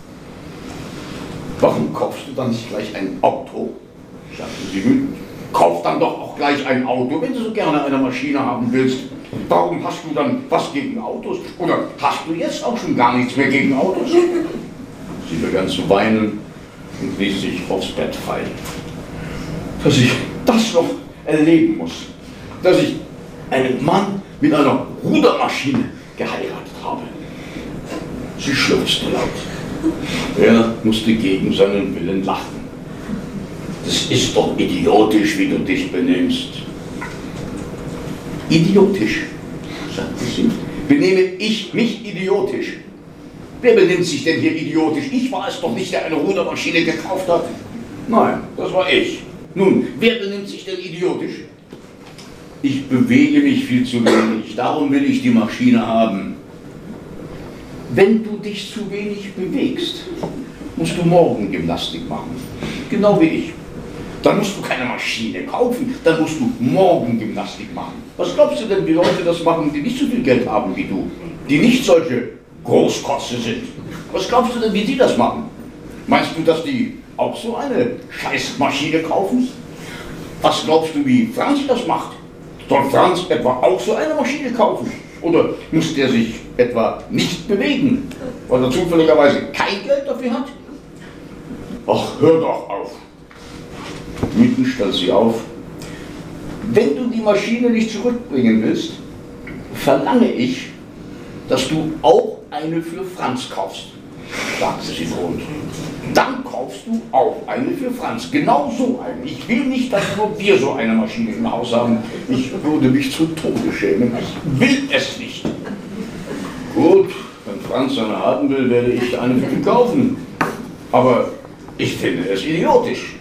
Warum kaufst du dann nicht gleich ein Auto? Sagte sie wütend. Kauf dann doch auch gleich ein Auto, wenn du so gerne eine Maschine haben willst. Warum hast du dann was gegen Autos? Oder hast du jetzt auch schon gar nichts mehr gegen Autos? Sie begann zu weinen und ließ sich aufs Bett fallen. Dass ich das noch erleben muss, dass ich einen Mann mit einer Rudermaschine geheiratet habe. Sie schluchzte laut. Er musste gegen seinen Willen lachen. Das ist doch idiotisch, wie du dich benimmst. Idiotisch, sagte sie. Benehme ich mich idiotisch? Wer benimmt sich denn hier idiotisch? Ich war es doch nicht, der eine Rudermaschine gekauft hat. Nein, das war ich. Nun, wer benimmt sich denn idiotisch? Ich bewege mich viel zu wenig, darum will ich die Maschine haben. Wenn du dich zu wenig bewegst, musst du morgen Gymnastik machen. Genau wie ich. Dann musst du keine Maschine kaufen, dann musst du morgen Gymnastik machen. Was glaubst du denn, wie Leute das machen, die nicht so viel Geld haben wie du? Die nicht solche Großkotze sind. Was glaubst du denn, wie die das machen? Meinst du, dass die auch so eine Scheißmaschine kaufen? Was glaubst du, wie Franz das macht? Soll Franz etwa auch so eine Maschine kaufen? Oder muss der sich etwa nicht bewegen, weil er zufälligerweise kein Geld dafür hat? Ach, hör doch auf. Wütend stand sie auf. Wenn du die Maschine nicht zurückbringen willst, verlange ich, dass du auch eine für Franz kaufst, sagte sie drohend. Dann kaufst du auch eine für Franz, genau so eine. Ich will nicht, dass nur wir so eine Maschine im Haus haben. Ich würde mich zu Tode schämen. Ich will es nicht. Gut, wenn Franz eine haben will, werde ich eine für ihn kaufen. Aber ich finde es idiotisch.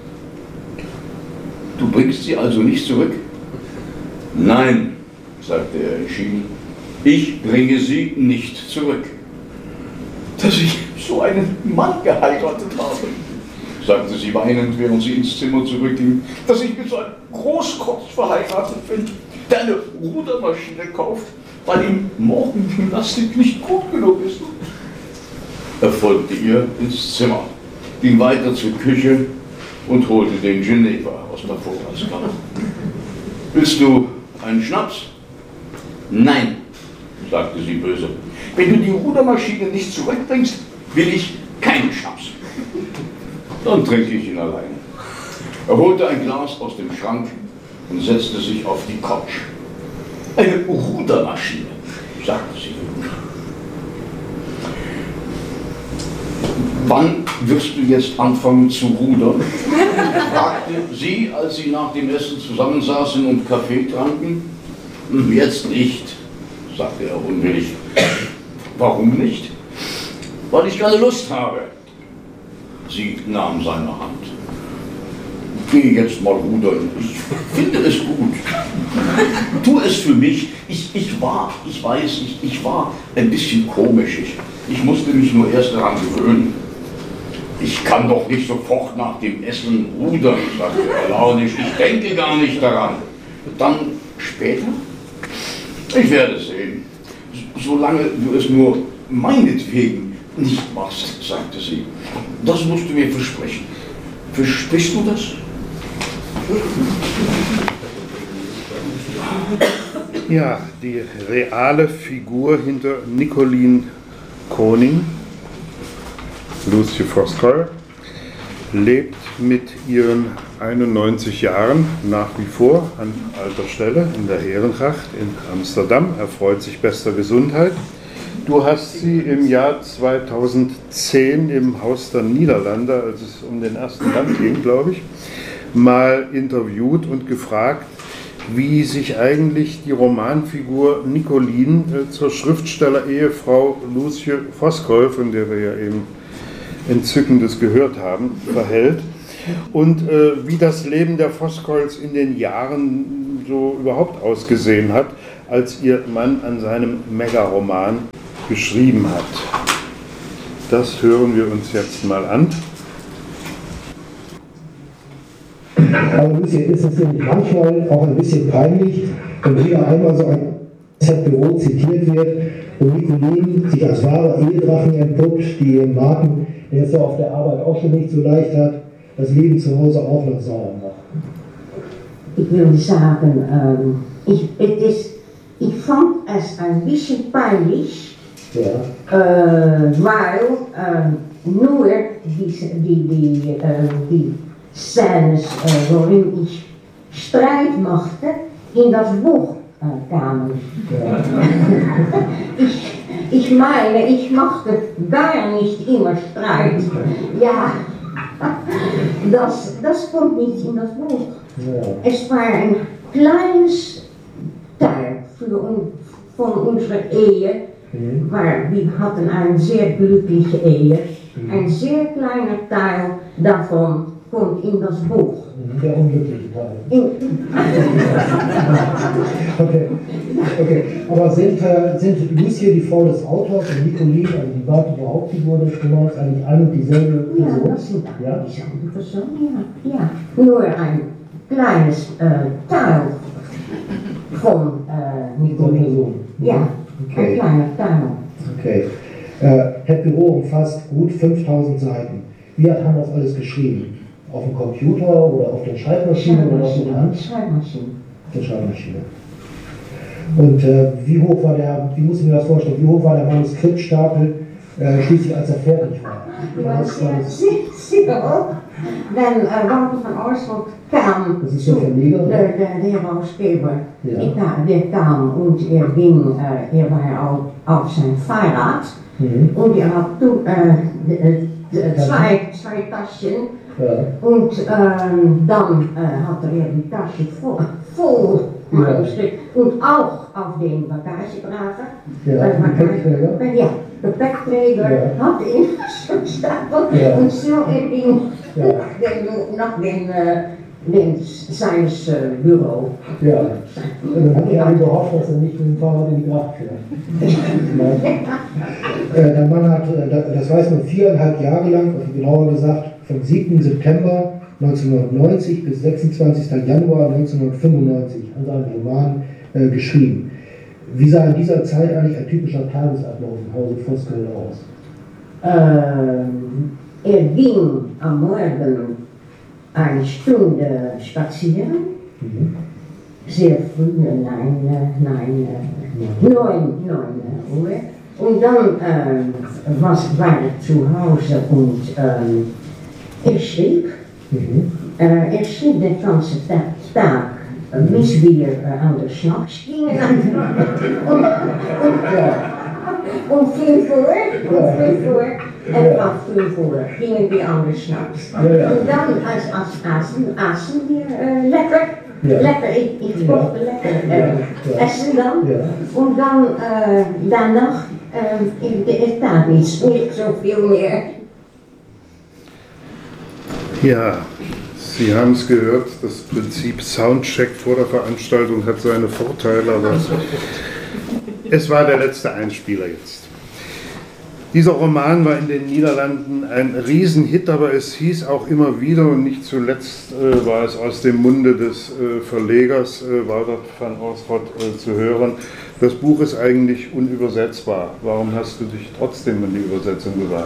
Du bringst sie also nicht zurück? Nein, sagte er entschieden. Ich bringe sie nicht zurück. Dass ich so einen Mann geheiratet habe, sagte sie weinend, während sie ins Zimmer zurückging. Dass ich mit so einem Großkotz verheiratet bin, der eine Rudermaschine kauft, weil ihm Morgengymnastik nicht gut genug ist. Er folgte ihr ins Zimmer, ging weiter zur Küche und holte den Geneva aus der Vorratskammer. Willst du einen Schnaps? Nein, sagte sie böse. Wenn du die Rudermaschine nicht zurückbringst, will ich keinen Schnaps. Dann trinke ich ihn allein. Er holte ein Glas aus dem Schrank und setzte sich auf die Couch. Eine Rudermaschine, sagte sie. Wann wirst du jetzt anfangen zu rudern? Fragte sie, als sie nach dem Essen zusammensaßen und Kaffee tranken. Jetzt nicht, sagte er unwillig. Warum nicht? Weil ich keine Lust habe. Sie nahm seine Hand. Geh jetzt mal rudern. Ich finde es gut. Tu es für mich. Ich, ich war, ich weiß, ich, ich war ein bisschen komisch. Ich, ich musste mich nur erst daran gewöhnen. Ich kann doch nicht sofort nach dem Essen rudern, sagte er launisch. Ich denke gar nicht daran. Dann später? Ich werde sehen. Solange du es nur meinetwegen nicht machst, sagte sie. Das musst du mir versprechen. Versprichst du das? Ja, die reale Figur hinter Nicolene Koning, Lucy Voskuil, lebt mit ihren einundneunzig Jahren nach wie vor an alter Stelle in der Herengracht in Amsterdam, erfreut sich bester Gesundheit. Du hast sie im Jahr zweitausendzehn im Haus der Niederlande, als es um den ersten Band ging, glaube ich, mal interviewt und gefragt, wie sich eigentlich die Romanfigur Nicolin äh, zur Schriftsteller-Ehefrau Lucie Voskuil, von der wir ja eben Entzückendes gehört haben, verhält. Und äh, wie das Leben der Voskuils in den Jahren so überhaupt ausgesehen hat, als ihr Mann an seinem Megaroman geschrieben hat. Das hören wir uns jetzt mal an. Aber Lucie, ist es nämlich manchmal auch ein bisschen peinlich, wenn wieder einmal so ein Z-Büro zitiert wird und Nicolin sich als wahre Ehedrachen entpuppt, die ihren Marken, der es ja auf der Arbeit auch schon nicht so leicht hat, das Leben zu Hause auch noch sauer macht. Ich würde sagen, ähm, ich, es, ich fand es ein bisschen peinlich, ja. äh, weil äh, nur die, die, die, äh, die Szenen, äh, worin ich Streit machte, in das Buch äh, kamen. Ja. ich, ich meine, ich machte gar nicht immer Streit. Ja. Das, das kommt nicht in das Buch. Ja. Es war ein kleines Teil für un, von unserer Ehe, mhm. weil wir hatten eine sehr glückliche Ehe. Mhm. Ein sehr kleiner Teil davon kommt in das Buch. Der unglückliche Teil. In, okay. Okay, aber sind, äh, sind Lucie, die Frau des Autors, und Nicolin, also die weibliche Hauptfigur des Romans, eigentlich ein und dieselbe Person? Ja, das sind ja dieselbe Person, ja. ja. Nur ein kleines äh, Teil von äh, Nicolin. Person. Ja, okay. Ein kleiner Teil. Okay. Äh, das Büro umfasst gut fünftausend Seiten. Wie hat Hannes alles geschrieben? Auf dem Computer oder auf der Schreibmaschine, oder auf der Hand? Schreibmaschine. Auf der Schreibmaschine. Und äh, wie hoch war der, wie muss ich mir das vorstellen, wie hoch war der Manuskriptstapel äh, schließlich, als er fertig war? Ja, sehr, sehr, sehr hoch. Denn äh, Walter van Oorschot kam, das ist der Verleger, der, der, der Herausgeber, ja. der kam und er ging, äh, er war auf, auf sein Fahrrad mhm. und er hat toen, äh, zwei, zwei Taschen. Ja. Und ähm, dann äh, hat er die Tasche voll, voll Manuskript ja. und auch auf den Bagagedrager. Ja, äh, Gepäckträger. Ja, Gepäckträger ja. hat ihn schon stapel ja. und so er ging ja. den, nach dem, äh, den seines äh, Büro. Ja, und dann hat er gehofft, dass er nicht mit dem Fahrrad in die Gracht fährt. äh, der Mann hat, das weiß man, viereinhalb Jahre lang, also genauer gesagt, vom siebten September neunzehnhundertneunzig bis sechsundzwanzigsten Januar neunzehnhundertfünfundneunzig an seinem Roman äh, geschrieben. Wie sah in dieser Zeit eigentlich ein typischer Tagesablauf im Hause Voskuil aus? Ähm, er ging am Morgen eine Stunde spazieren, mhm. sehr früh, nein, nein, neun, neun Uhr. Und dann ähm, was, war er zu Hause und ähm, er schrieb. Mhm. Äh, er schrieb den ganzen Tag, bis wir äh, an der Schnaps gingen. und, und, um fünf Uhr, um fünf Uhr, etwa fünf Uhr gingen wir an der Schnaps. Ja, ja. Und dann als, als aßen, aßen wir äh, lekker. Ja. Lekker, ich, ich kochte ja. lekker äh, ja. essen dann. Ja. Und dann äh, danach, äh, es tat nicht, nicht so viel mehr. Ja, Sie haben es gehört, das Prinzip Soundcheck vor der Veranstaltung hat seine Vorteile, aber es war der letzte Einspieler jetzt. Dieser Roman war in den Niederlanden ein Riesenhit, aber es hieß auch immer wieder, und nicht zuletzt äh, war es aus dem Munde des äh, Verlegers äh, Walter van Oorschot äh, zu hören, das Buch ist eigentlich unübersetzbar. Warum hast du dich trotzdem an die Übersetzung gewagt?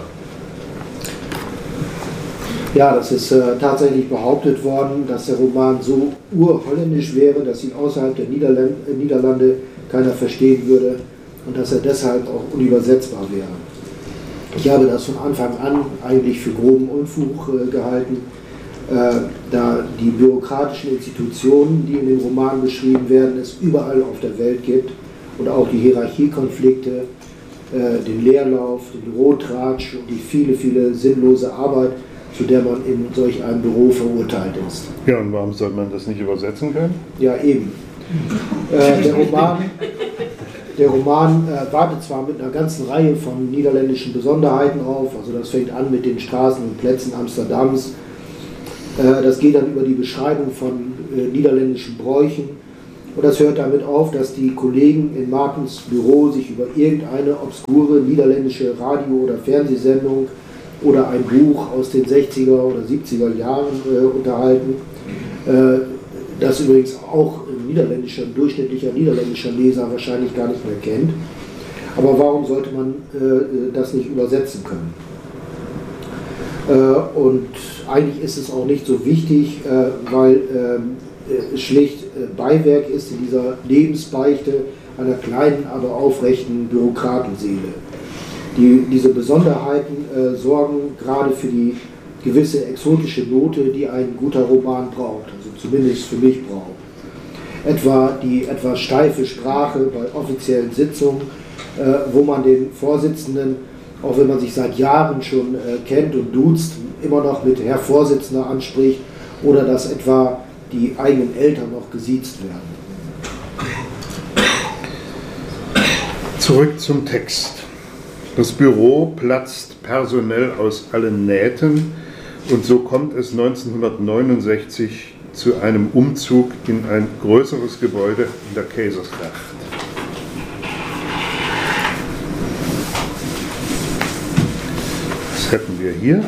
Ja, das ist äh, tatsächlich behauptet worden, dass der Roman so urholländisch wäre, dass ihn außerhalb der Niederland äh, Niederlande keiner verstehen würde und dass er deshalb auch unübersetzbar wäre. Ich habe das von Anfang an eigentlich für groben Unfug äh, gehalten, äh, da die bürokratischen Institutionen, die in dem Roman beschrieben werden, es überall auf der Welt gibt und auch die Hierarchiekonflikte, äh, den Leerlauf, den Bürotratsch und die viele, viele sinnlose Arbeit, zu der man in solch einem Büro verurteilt ist. Ja, und warum soll man das nicht übersetzen können? Ja, eben. Äh, der Roman, der Roman äh, wartet zwar mit einer ganzen Reihe von niederländischen Besonderheiten auf, also das fängt an mit den Straßen und Plätzen Amsterdams, äh, das geht dann über die Beschreibung von äh, niederländischen Bräuchen und das hört damit auf, dass die Kollegen in Martens Büro sich über irgendeine obskure niederländische Radio- oder Fernsehsendung oder ein Buch aus den sechziger oder siebziger Jahren äh, unterhalten, äh, das übrigens auch ein niederländischer, ein durchschnittlicher niederländischer Leser wahrscheinlich gar nicht mehr kennt. Aber warum sollte man äh, das nicht übersetzen können? Äh, und eigentlich ist es auch nicht so wichtig, äh, weil äh, es schlicht äh, Beiwerk ist in dieser Lebensbeichte einer kleinen, aber aufrechten Bürokratenseele. Die, diese Besonderheiten äh, sorgen gerade für die gewisse exotische Note, die ein guter Roman braucht, also zumindest für mich braucht. Etwa die etwas steife Sprache bei offiziellen Sitzungen, äh, wo man den Vorsitzenden, auch wenn man sich seit Jahren schon äh, kennt und duzt, immer noch mit Herr Vorsitzender anspricht oder dass etwa die eigenen Eltern noch gesiezt werden. Zurück zum Text. Das Büro platzt personell aus allen Nähten und so kommt es neunzehnhundertneunundsechzig zu einem Umzug in ein größeres Gebäude in der Keizersgracht. Das hätten wir hier.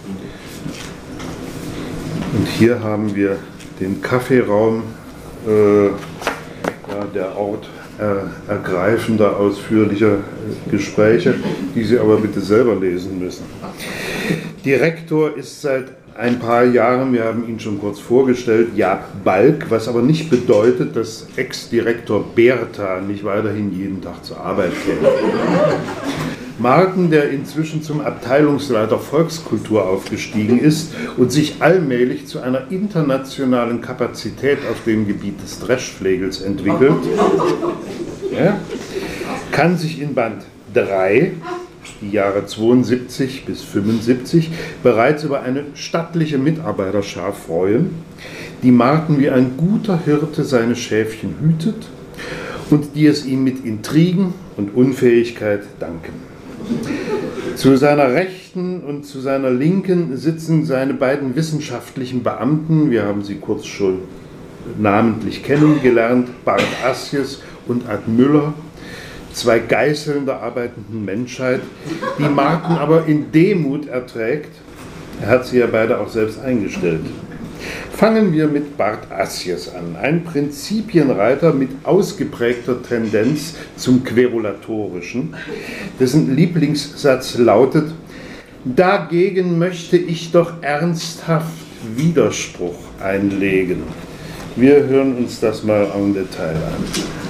Und hier haben wir den Kaffeeraum, äh, ja, der Ort äh, ergreifender, ausführlicher Gespräche, die Sie aber bitte selber lesen müssen. Direktor ist seit ein paar Jahren, wir haben ihn schon kurz vorgestellt, Jaap Balk, was aber nicht bedeutet, dass Ex-Direktor Bertha nicht weiterhin jeden Tag zur Arbeit käme. Marten, der inzwischen zum Abteilungsleiter Volkskultur aufgestiegen ist und sich allmählich zu einer internationalen Kapazität auf dem Gebiet des Dreschflegels entwickelt, ja, kann sich in Band drei, die Jahre zweiundsiebzig bis fünfundsiebzig, bereits über eine stattliche Mitarbeiterschar freuen, die Marten wie ein guter Hirte seine Schäfchen hütet und die es ihm mit Intrigen und Unfähigkeit danken. Zu seiner Rechten und zu seiner Linken sitzen seine beiden wissenschaftlichen Beamten, wir haben sie kurz schon namentlich kennengelernt, Bart Asjes und Ad Müller, zwei Geißeln der arbeitenden Menschheit, die Marten aber in Demut erträgt. Er hat sie ja beide auch selbst eingestellt. Fangen wir mit Bart Asjes an, ein Prinzipienreiter mit ausgeprägter Tendenz zum Querulatorischen, dessen Lieblingssatz lautet: Dagegen möchte ich doch ernsthaft Widerspruch einlegen. Wir hören uns das mal im Detail an.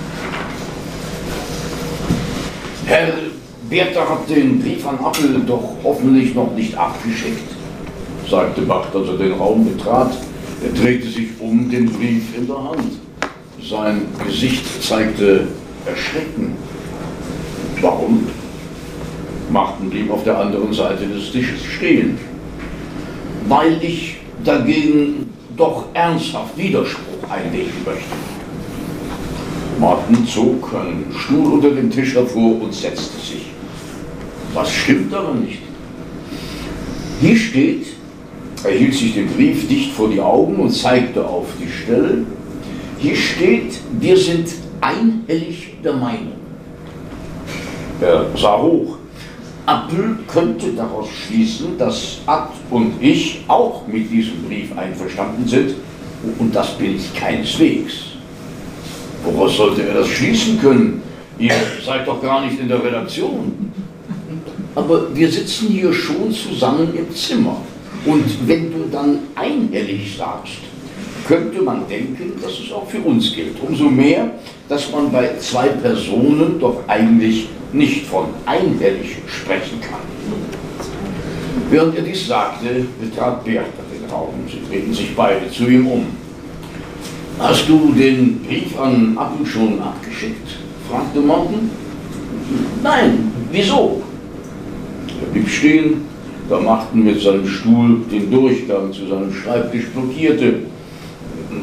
Herr Bertha hat den Brief an Appel doch hoffentlich noch nicht abgeschickt, sagte Bacht, als er den Raum betrat. Er drehte sich um, den Brief in der Hand. Sein Gesicht zeigte Erschrecken. Warum? Marten blieb auf der anderen Seite des Tisches stehen. Weil ich dagegen doch ernsthaft Widerspruch einlegen möchte. Marten zog einen Stuhl unter dem Tisch hervor und setzte sich. Was stimmt aber nicht? Hier steht, er hielt sich den Brief dicht vor die Augen und zeigte auf die Stelle. Hier steht, wir sind einhellig der Meinung. Er sah hoch. Appel könnte daraus schließen, dass Ad und ich auch mit diesem Brief einverstanden sind, und das bin ich keineswegs. Woraus sollte er das schließen können? Ihr seid doch gar nicht in der Redaktion. Aber wir sitzen hier schon zusammen im Zimmer. Und wenn du dann einhellig sagst, könnte man denken, dass es auch für uns gilt. Umso mehr, dass man bei zwei Personen doch eigentlich nicht von einhellig sprechen kann. Während er dies sagte, betrat Bertha den Raum. Sie drehten sich beide zu ihm um. Hast du den Brief an Appel schon abgeschickt? Fragte Marten. Nein, wieso? Er blieb stehen, da Marten mit seinem Stuhl den Durchgang zu seinem Schreibtisch blockierte.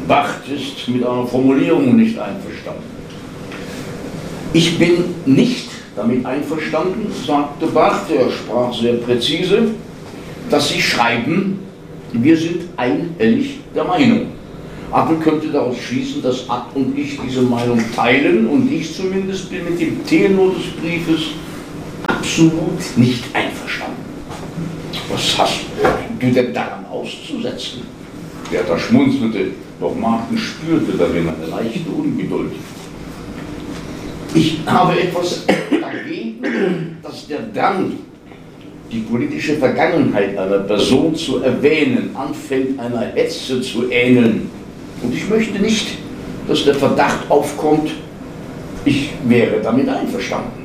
Barth ist mit einer Formulierung nicht einverstanden. Ich bin nicht damit einverstanden, sagte Barth, er sprach sehr präzise, dass Sie schreiben, wir sind einhellig der Meinung. Appel könnte daraus schließen, dass Ad und ich diese Meinung teilen, und ich zumindest bin mit dem Tenor des Briefes absolut nicht einverstanden. Was hast du denn daran auszusetzen? Werther schmunzelte, doch Martin spürte darin eine leichte Ungeduld. Ich habe etwas dagegen, dass der Drang, die politische Vergangenheit einer Person zu erwähnen, anfängt einer Hetze zu ähneln. Und ich möchte nicht, dass der Verdacht aufkommt, ich wäre damit einverstanden.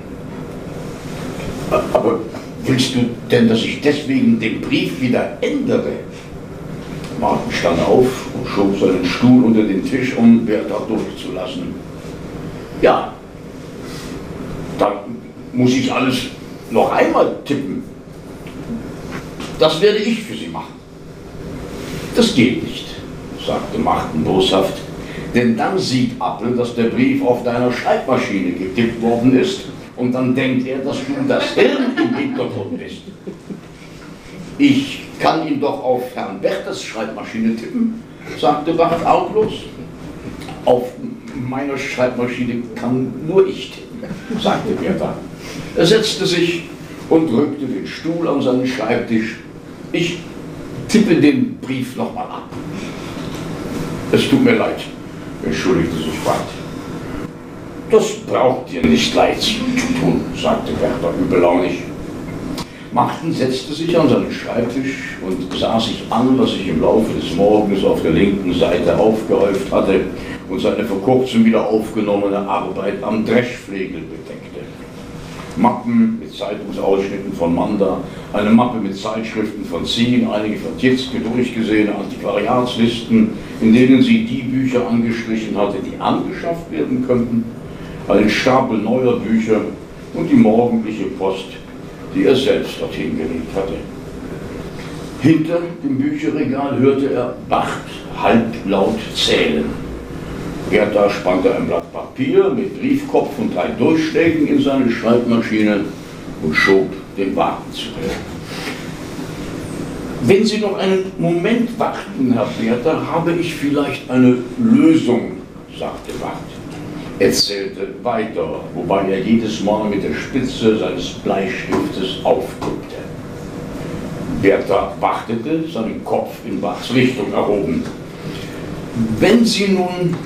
Aber willst du denn, dass ich deswegen den Brief wieder ändere? Martin stand auf und schob seinen Stuhl unter den Tisch, um Bertha durchzulassen. Ja, dann muss ich alles noch einmal tippen. Das werde ich für Sie machen. Das geht nicht, sagte Martin boshaft, denn dann sieht Appel, dass der Brief auf deiner Schreibmaschine getippt worden ist, und dann denkt er, dass du das Hirn im Hintergrund bist. Ich kann ihn doch auf Herrn Werthers Schreibmaschine tippen, sagte Barth arglos. Auf meiner Schreibmaschine kann nur ich tippen, sagte Bertha. Er setzte sich und rückte den Stuhl an seinen Schreibtisch. Ich tippe den Brief nochmal ab. Es tut mir leid, entschuldigte sich Barth. Das braucht dir nicht leid zu tun, sagte Bertha übellaunig. Martin setzte sich an seinen Schreibtisch und sah sich an, was sich im Laufe des Morgens auf der linken Seite aufgehäuft hatte und seine vor kurzem wieder aufgenommene Arbeit am Dreschflegel bedeckte. Mappen mit Zeitungsausschnitten von Manda, eine Mappe mit Zeitschriften von Zien, einige von Tietzke durchgesehene Antiquariatslisten, in denen sie die Bücher angestrichen hatte, die angeschafft werden könnten, einen Stapel neuer Bücher und die morgendliche Post, die er selbst dorthin gelegt hatte. Hinter dem Bücherregal hörte er Barth halblaut zählen. Bertha spannte ein Blatt Papier mit Briefkopf und drei Durchschlägen in seine Schreibmaschine und schob den Wagen zurück. Wenn Sie noch einen Moment warten, Herr Bertha, habe ich vielleicht eine Lösung, sagte Barth. Er zählte weiter, wobei er jedes Mal mit der Spitze seines Bleistiftes auftippte. Bertha wartete, seinen Kopf in Barths Richtung erhoben. Wenn Sie nun,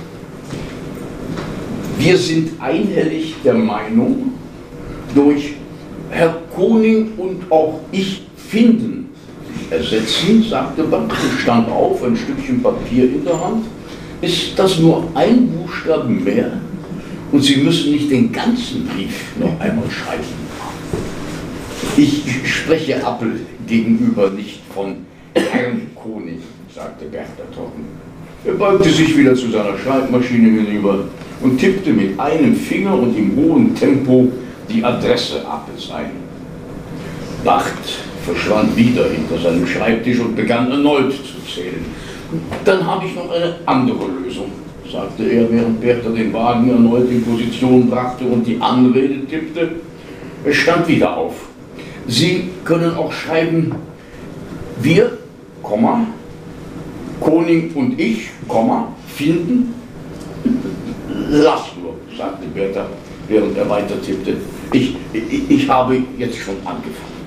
wir sind einhellig der Meinung, durch Herr Koning und auch ich finden, ersetzen, sagte Barth und stand auf, ein Stückchen Papier in der Hand, ist das nur ein Buchstaben mehr? Und Sie müssen nicht den ganzen Brief noch einmal schreiben. Ich spreche Appel gegenüber nicht von Herrn Koning, sagte Bertha trocken. Er beugte sich wieder zu seiner Schreibmaschine hinüber und tippte mit einem Finger und im hohen Tempo die Adresse Appels ein. Barth verschwand wieder hinter seinem Schreibtisch und begann erneut zu zählen. Dann habe ich noch eine andere Lösung, sagte er, während Bertha den Wagen erneut in Position brachte und die Anrede tippte. Er stand wieder auf. Sie können auch schreiben, wir, Komma, Koning und ich, Komma, finden. Lass nur, sagte Bertha, während er weiter tippte. Ich, ich, ich habe jetzt schon angefangen.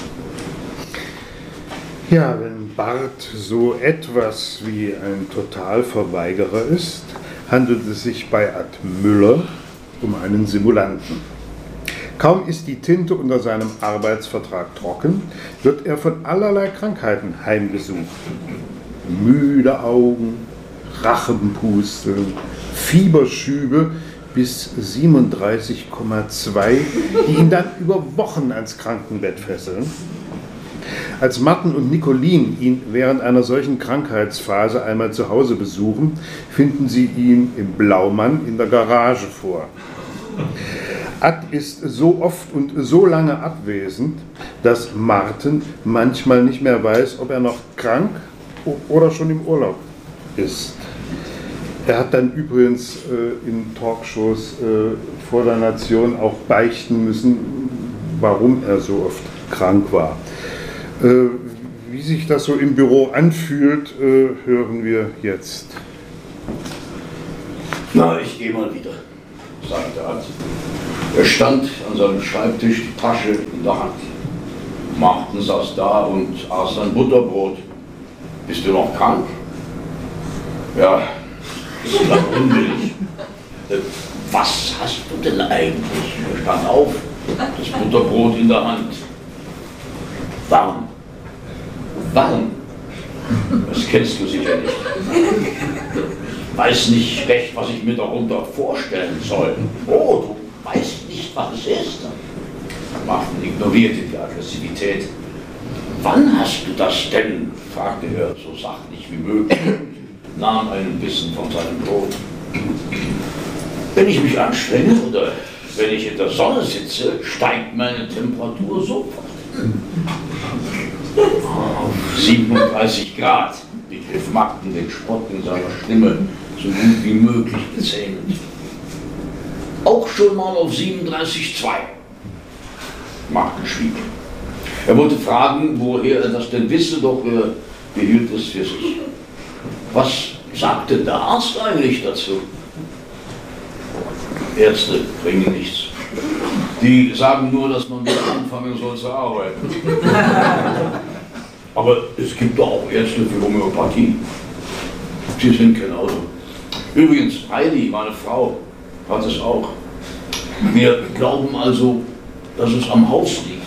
Ja, wenn Barth so etwas wie ein Totalverweigerer ist, handelt es sich bei Ad Müller um einen Simulanten. Kaum ist die Tinte unter seinem Arbeitsvertrag trocken, wird er von allerlei Krankheiten heimgesucht. Müde Augen, Rachenpusteln, Fieberschübe bis siebenunddreißig Komma zwei, die ihn dann über Wochen ans Krankenbett fesseln. Als Martin und Nicolin ihn während einer solchen Krankheitsphase einmal zu Hause besuchen, finden sie ihn im Blaumann in der Garage vor. Ad ist so oft und so lange abwesend, dass Martin manchmal nicht mehr weiß, ob er noch krank oder schon im Urlaub ist. Er hat dann übrigens äh, in Talkshows äh, vor der Nation auch beichten müssen, warum er so oft krank war. Äh, wie sich das so im Büro anfühlt, äh, hören wir jetzt. Na, ich gehe mal wieder, sagte Art. Er stand an seinem Schreibtisch, die Tasche in der Hand. Martin saß da und aß sein Butterbrot. Bist du noch krank? Ja, das klang unwillig. Was hast du denn eigentlich? Er stand auf, das Butterbrot in der Hand. Warm. Warm? Das kennst du sicher nicht. Ich weiß nicht recht, was ich mir darunter vorstellen soll. Oh, du weißt nicht, was es ist. Martin ignorierte die Aggressivität. Wann hast du das denn? Fragte er so sachlich wie möglich und nahm einen Bissen von seinem Brot. Wenn ich mich anstrenge oder wenn ich in der Sonne sitze, steigt meine Temperatur sofort. Auf siebenunddreißig Grad, begriff Martin den Spott in seiner Stimme so gut wie möglich bezähmend. Auch schon mal auf siebenunddreißig Komma zwei. Martin schwieg. Er wollte fragen, woher er das denn wisse, doch er behielt es für sich. Was sagte der Arzt eigentlich dazu? Ärzte bringen nichts. Die sagen nur, dass man wieder anfangen soll zu arbeiten. Aber es gibt doch auch Ärzte für Homöopathie. Sie sind genauso. Übrigens, Heidi, meine Frau, hat es auch. Wir glauben also, dass es am Haus liegt.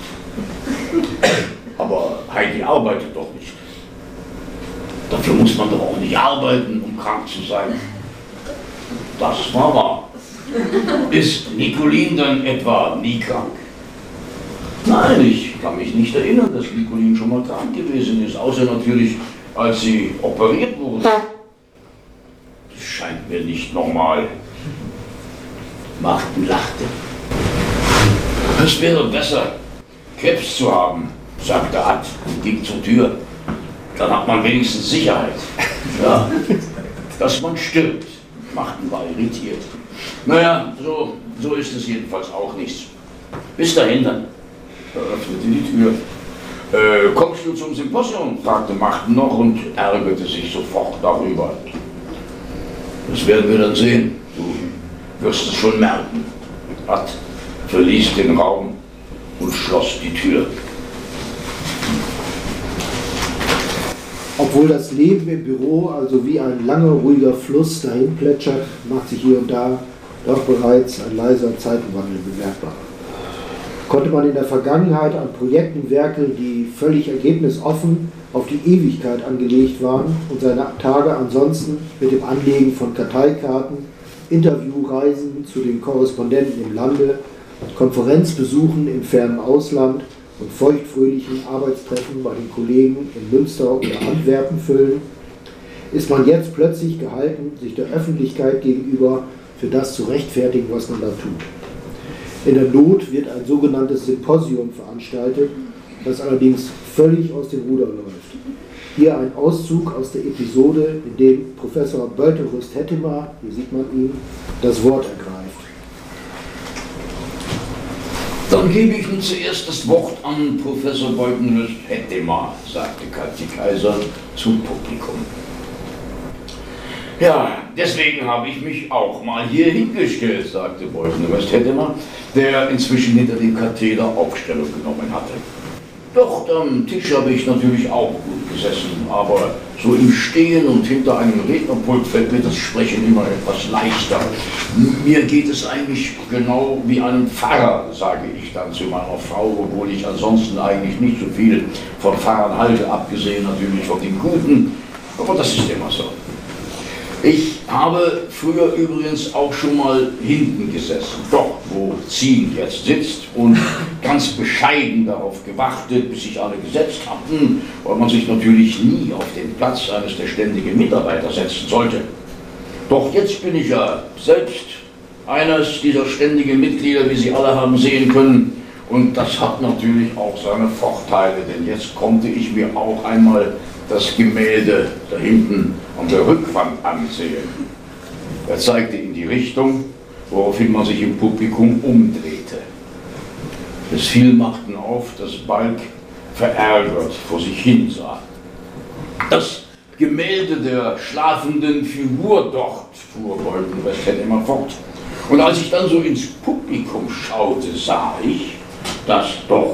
Aber Heidi arbeitet doch nicht. Dafür muss man doch auch nicht arbeiten, um krank zu sein. Das war wahr. Ist Nicolin dann etwa nie krank? Nein, ich kann mich nicht erinnern, dass Nicolin schon mal krank gewesen ist, außer natürlich, als sie operiert wurde. Das scheint mir nicht normal. Martin lachte. Es wäre besser, Krebs zu haben, sagte Ad und ging zur Tür. Dann hat man wenigstens Sicherheit. Ja, dass man stirbt. Martin war irritiert. Naja, so, so ist es jedenfalls auch nicht. Bis dahin dann. Er öffnete die Tür. Äh, kommst du zum Symposium? Fragte Martin noch und ärgerte sich sofort darüber. Das werden wir dann sehen. Du wirst es schon merken. Ad verließ den Raum und schloss die Tür. Obwohl das Leben im Büro also wie ein langer, ruhiger Fluss dahin plätschert, macht sich hier und da doch bereits ein leiser Zeitenwandel bemerkbar. Konnte man in der Vergangenheit an Projekten werkeln, die völlig ergebnisoffen auf die Ewigkeit angelegt waren und seine Tage ansonsten mit dem Anlegen von Karteikarten, Interviewreisen zu den Korrespondenten im Lande, Konferenzbesuchen im fernen Ausland und feuchtfröhlichen Arbeitstreffen bei den Kollegen in Münster oder Antwerpen füllen, ist man jetzt plötzlich gehalten, sich der Öffentlichkeit gegenüber für das zu rechtfertigen, was man da tut. In der Not wird ein sogenanntes Symposium veranstaltet, das allerdings völlig aus dem Ruder läuft. Hier ein Auszug aus der Episode, in dem Professor Beutelröst-Hettemar, hier sieht man ihn, das Wort ergreift. Dann gebe ich nun zuerst das Wort an Professor Beutelröst-Hettemar, sagte Kathi Kaiser zum Publikum. Ja, deswegen habe ich mich auch mal hier hingestellt, sagte Beutelröst-Hettemar, der inzwischen hinter dem Katheder Aufstellung genommen hatte. Doch am Tisch habe ich natürlich auch gut gesessen, aber so im Stehen und hinter einem Rednerpult fällt mir das Sprechen immer etwas leichter. Mir geht es eigentlich genau wie einem Pfarrer, sage ich dann zu meiner Frau, obwohl ich ansonsten eigentlich nicht so viel von Pfarrern halte, abgesehen natürlich von den Guten, aber das ist immer so. Ich habe früher übrigens auch schon mal hinten gesessen, dort wo Zien jetzt sitzt, und ganz bescheiden darauf gewartet, bis sich alle gesetzt hatten, weil man sich natürlich nie auf den Platz eines der ständigen Mitarbeiter setzen sollte. Doch jetzt bin ich ja selbst eines dieser ständigen Mitglieder, wie Sie alle haben sehen können, und das hat natürlich auch seine Vorteile, denn jetzt konnte ich mir auch einmal das Gemälde da hinten an der Rückwand ansehen. Er zeigte in die Richtung, woraufhin man sich im Publikum umdrehte. Es fiel Marten auf, dass Balk verärgert vor sich hin sah. Das Gemälde der schlafenden Figur dort, fuhr Bolton-Westhead immer fort. Und als ich dann so ins Publikum schaute, sah ich, dass doch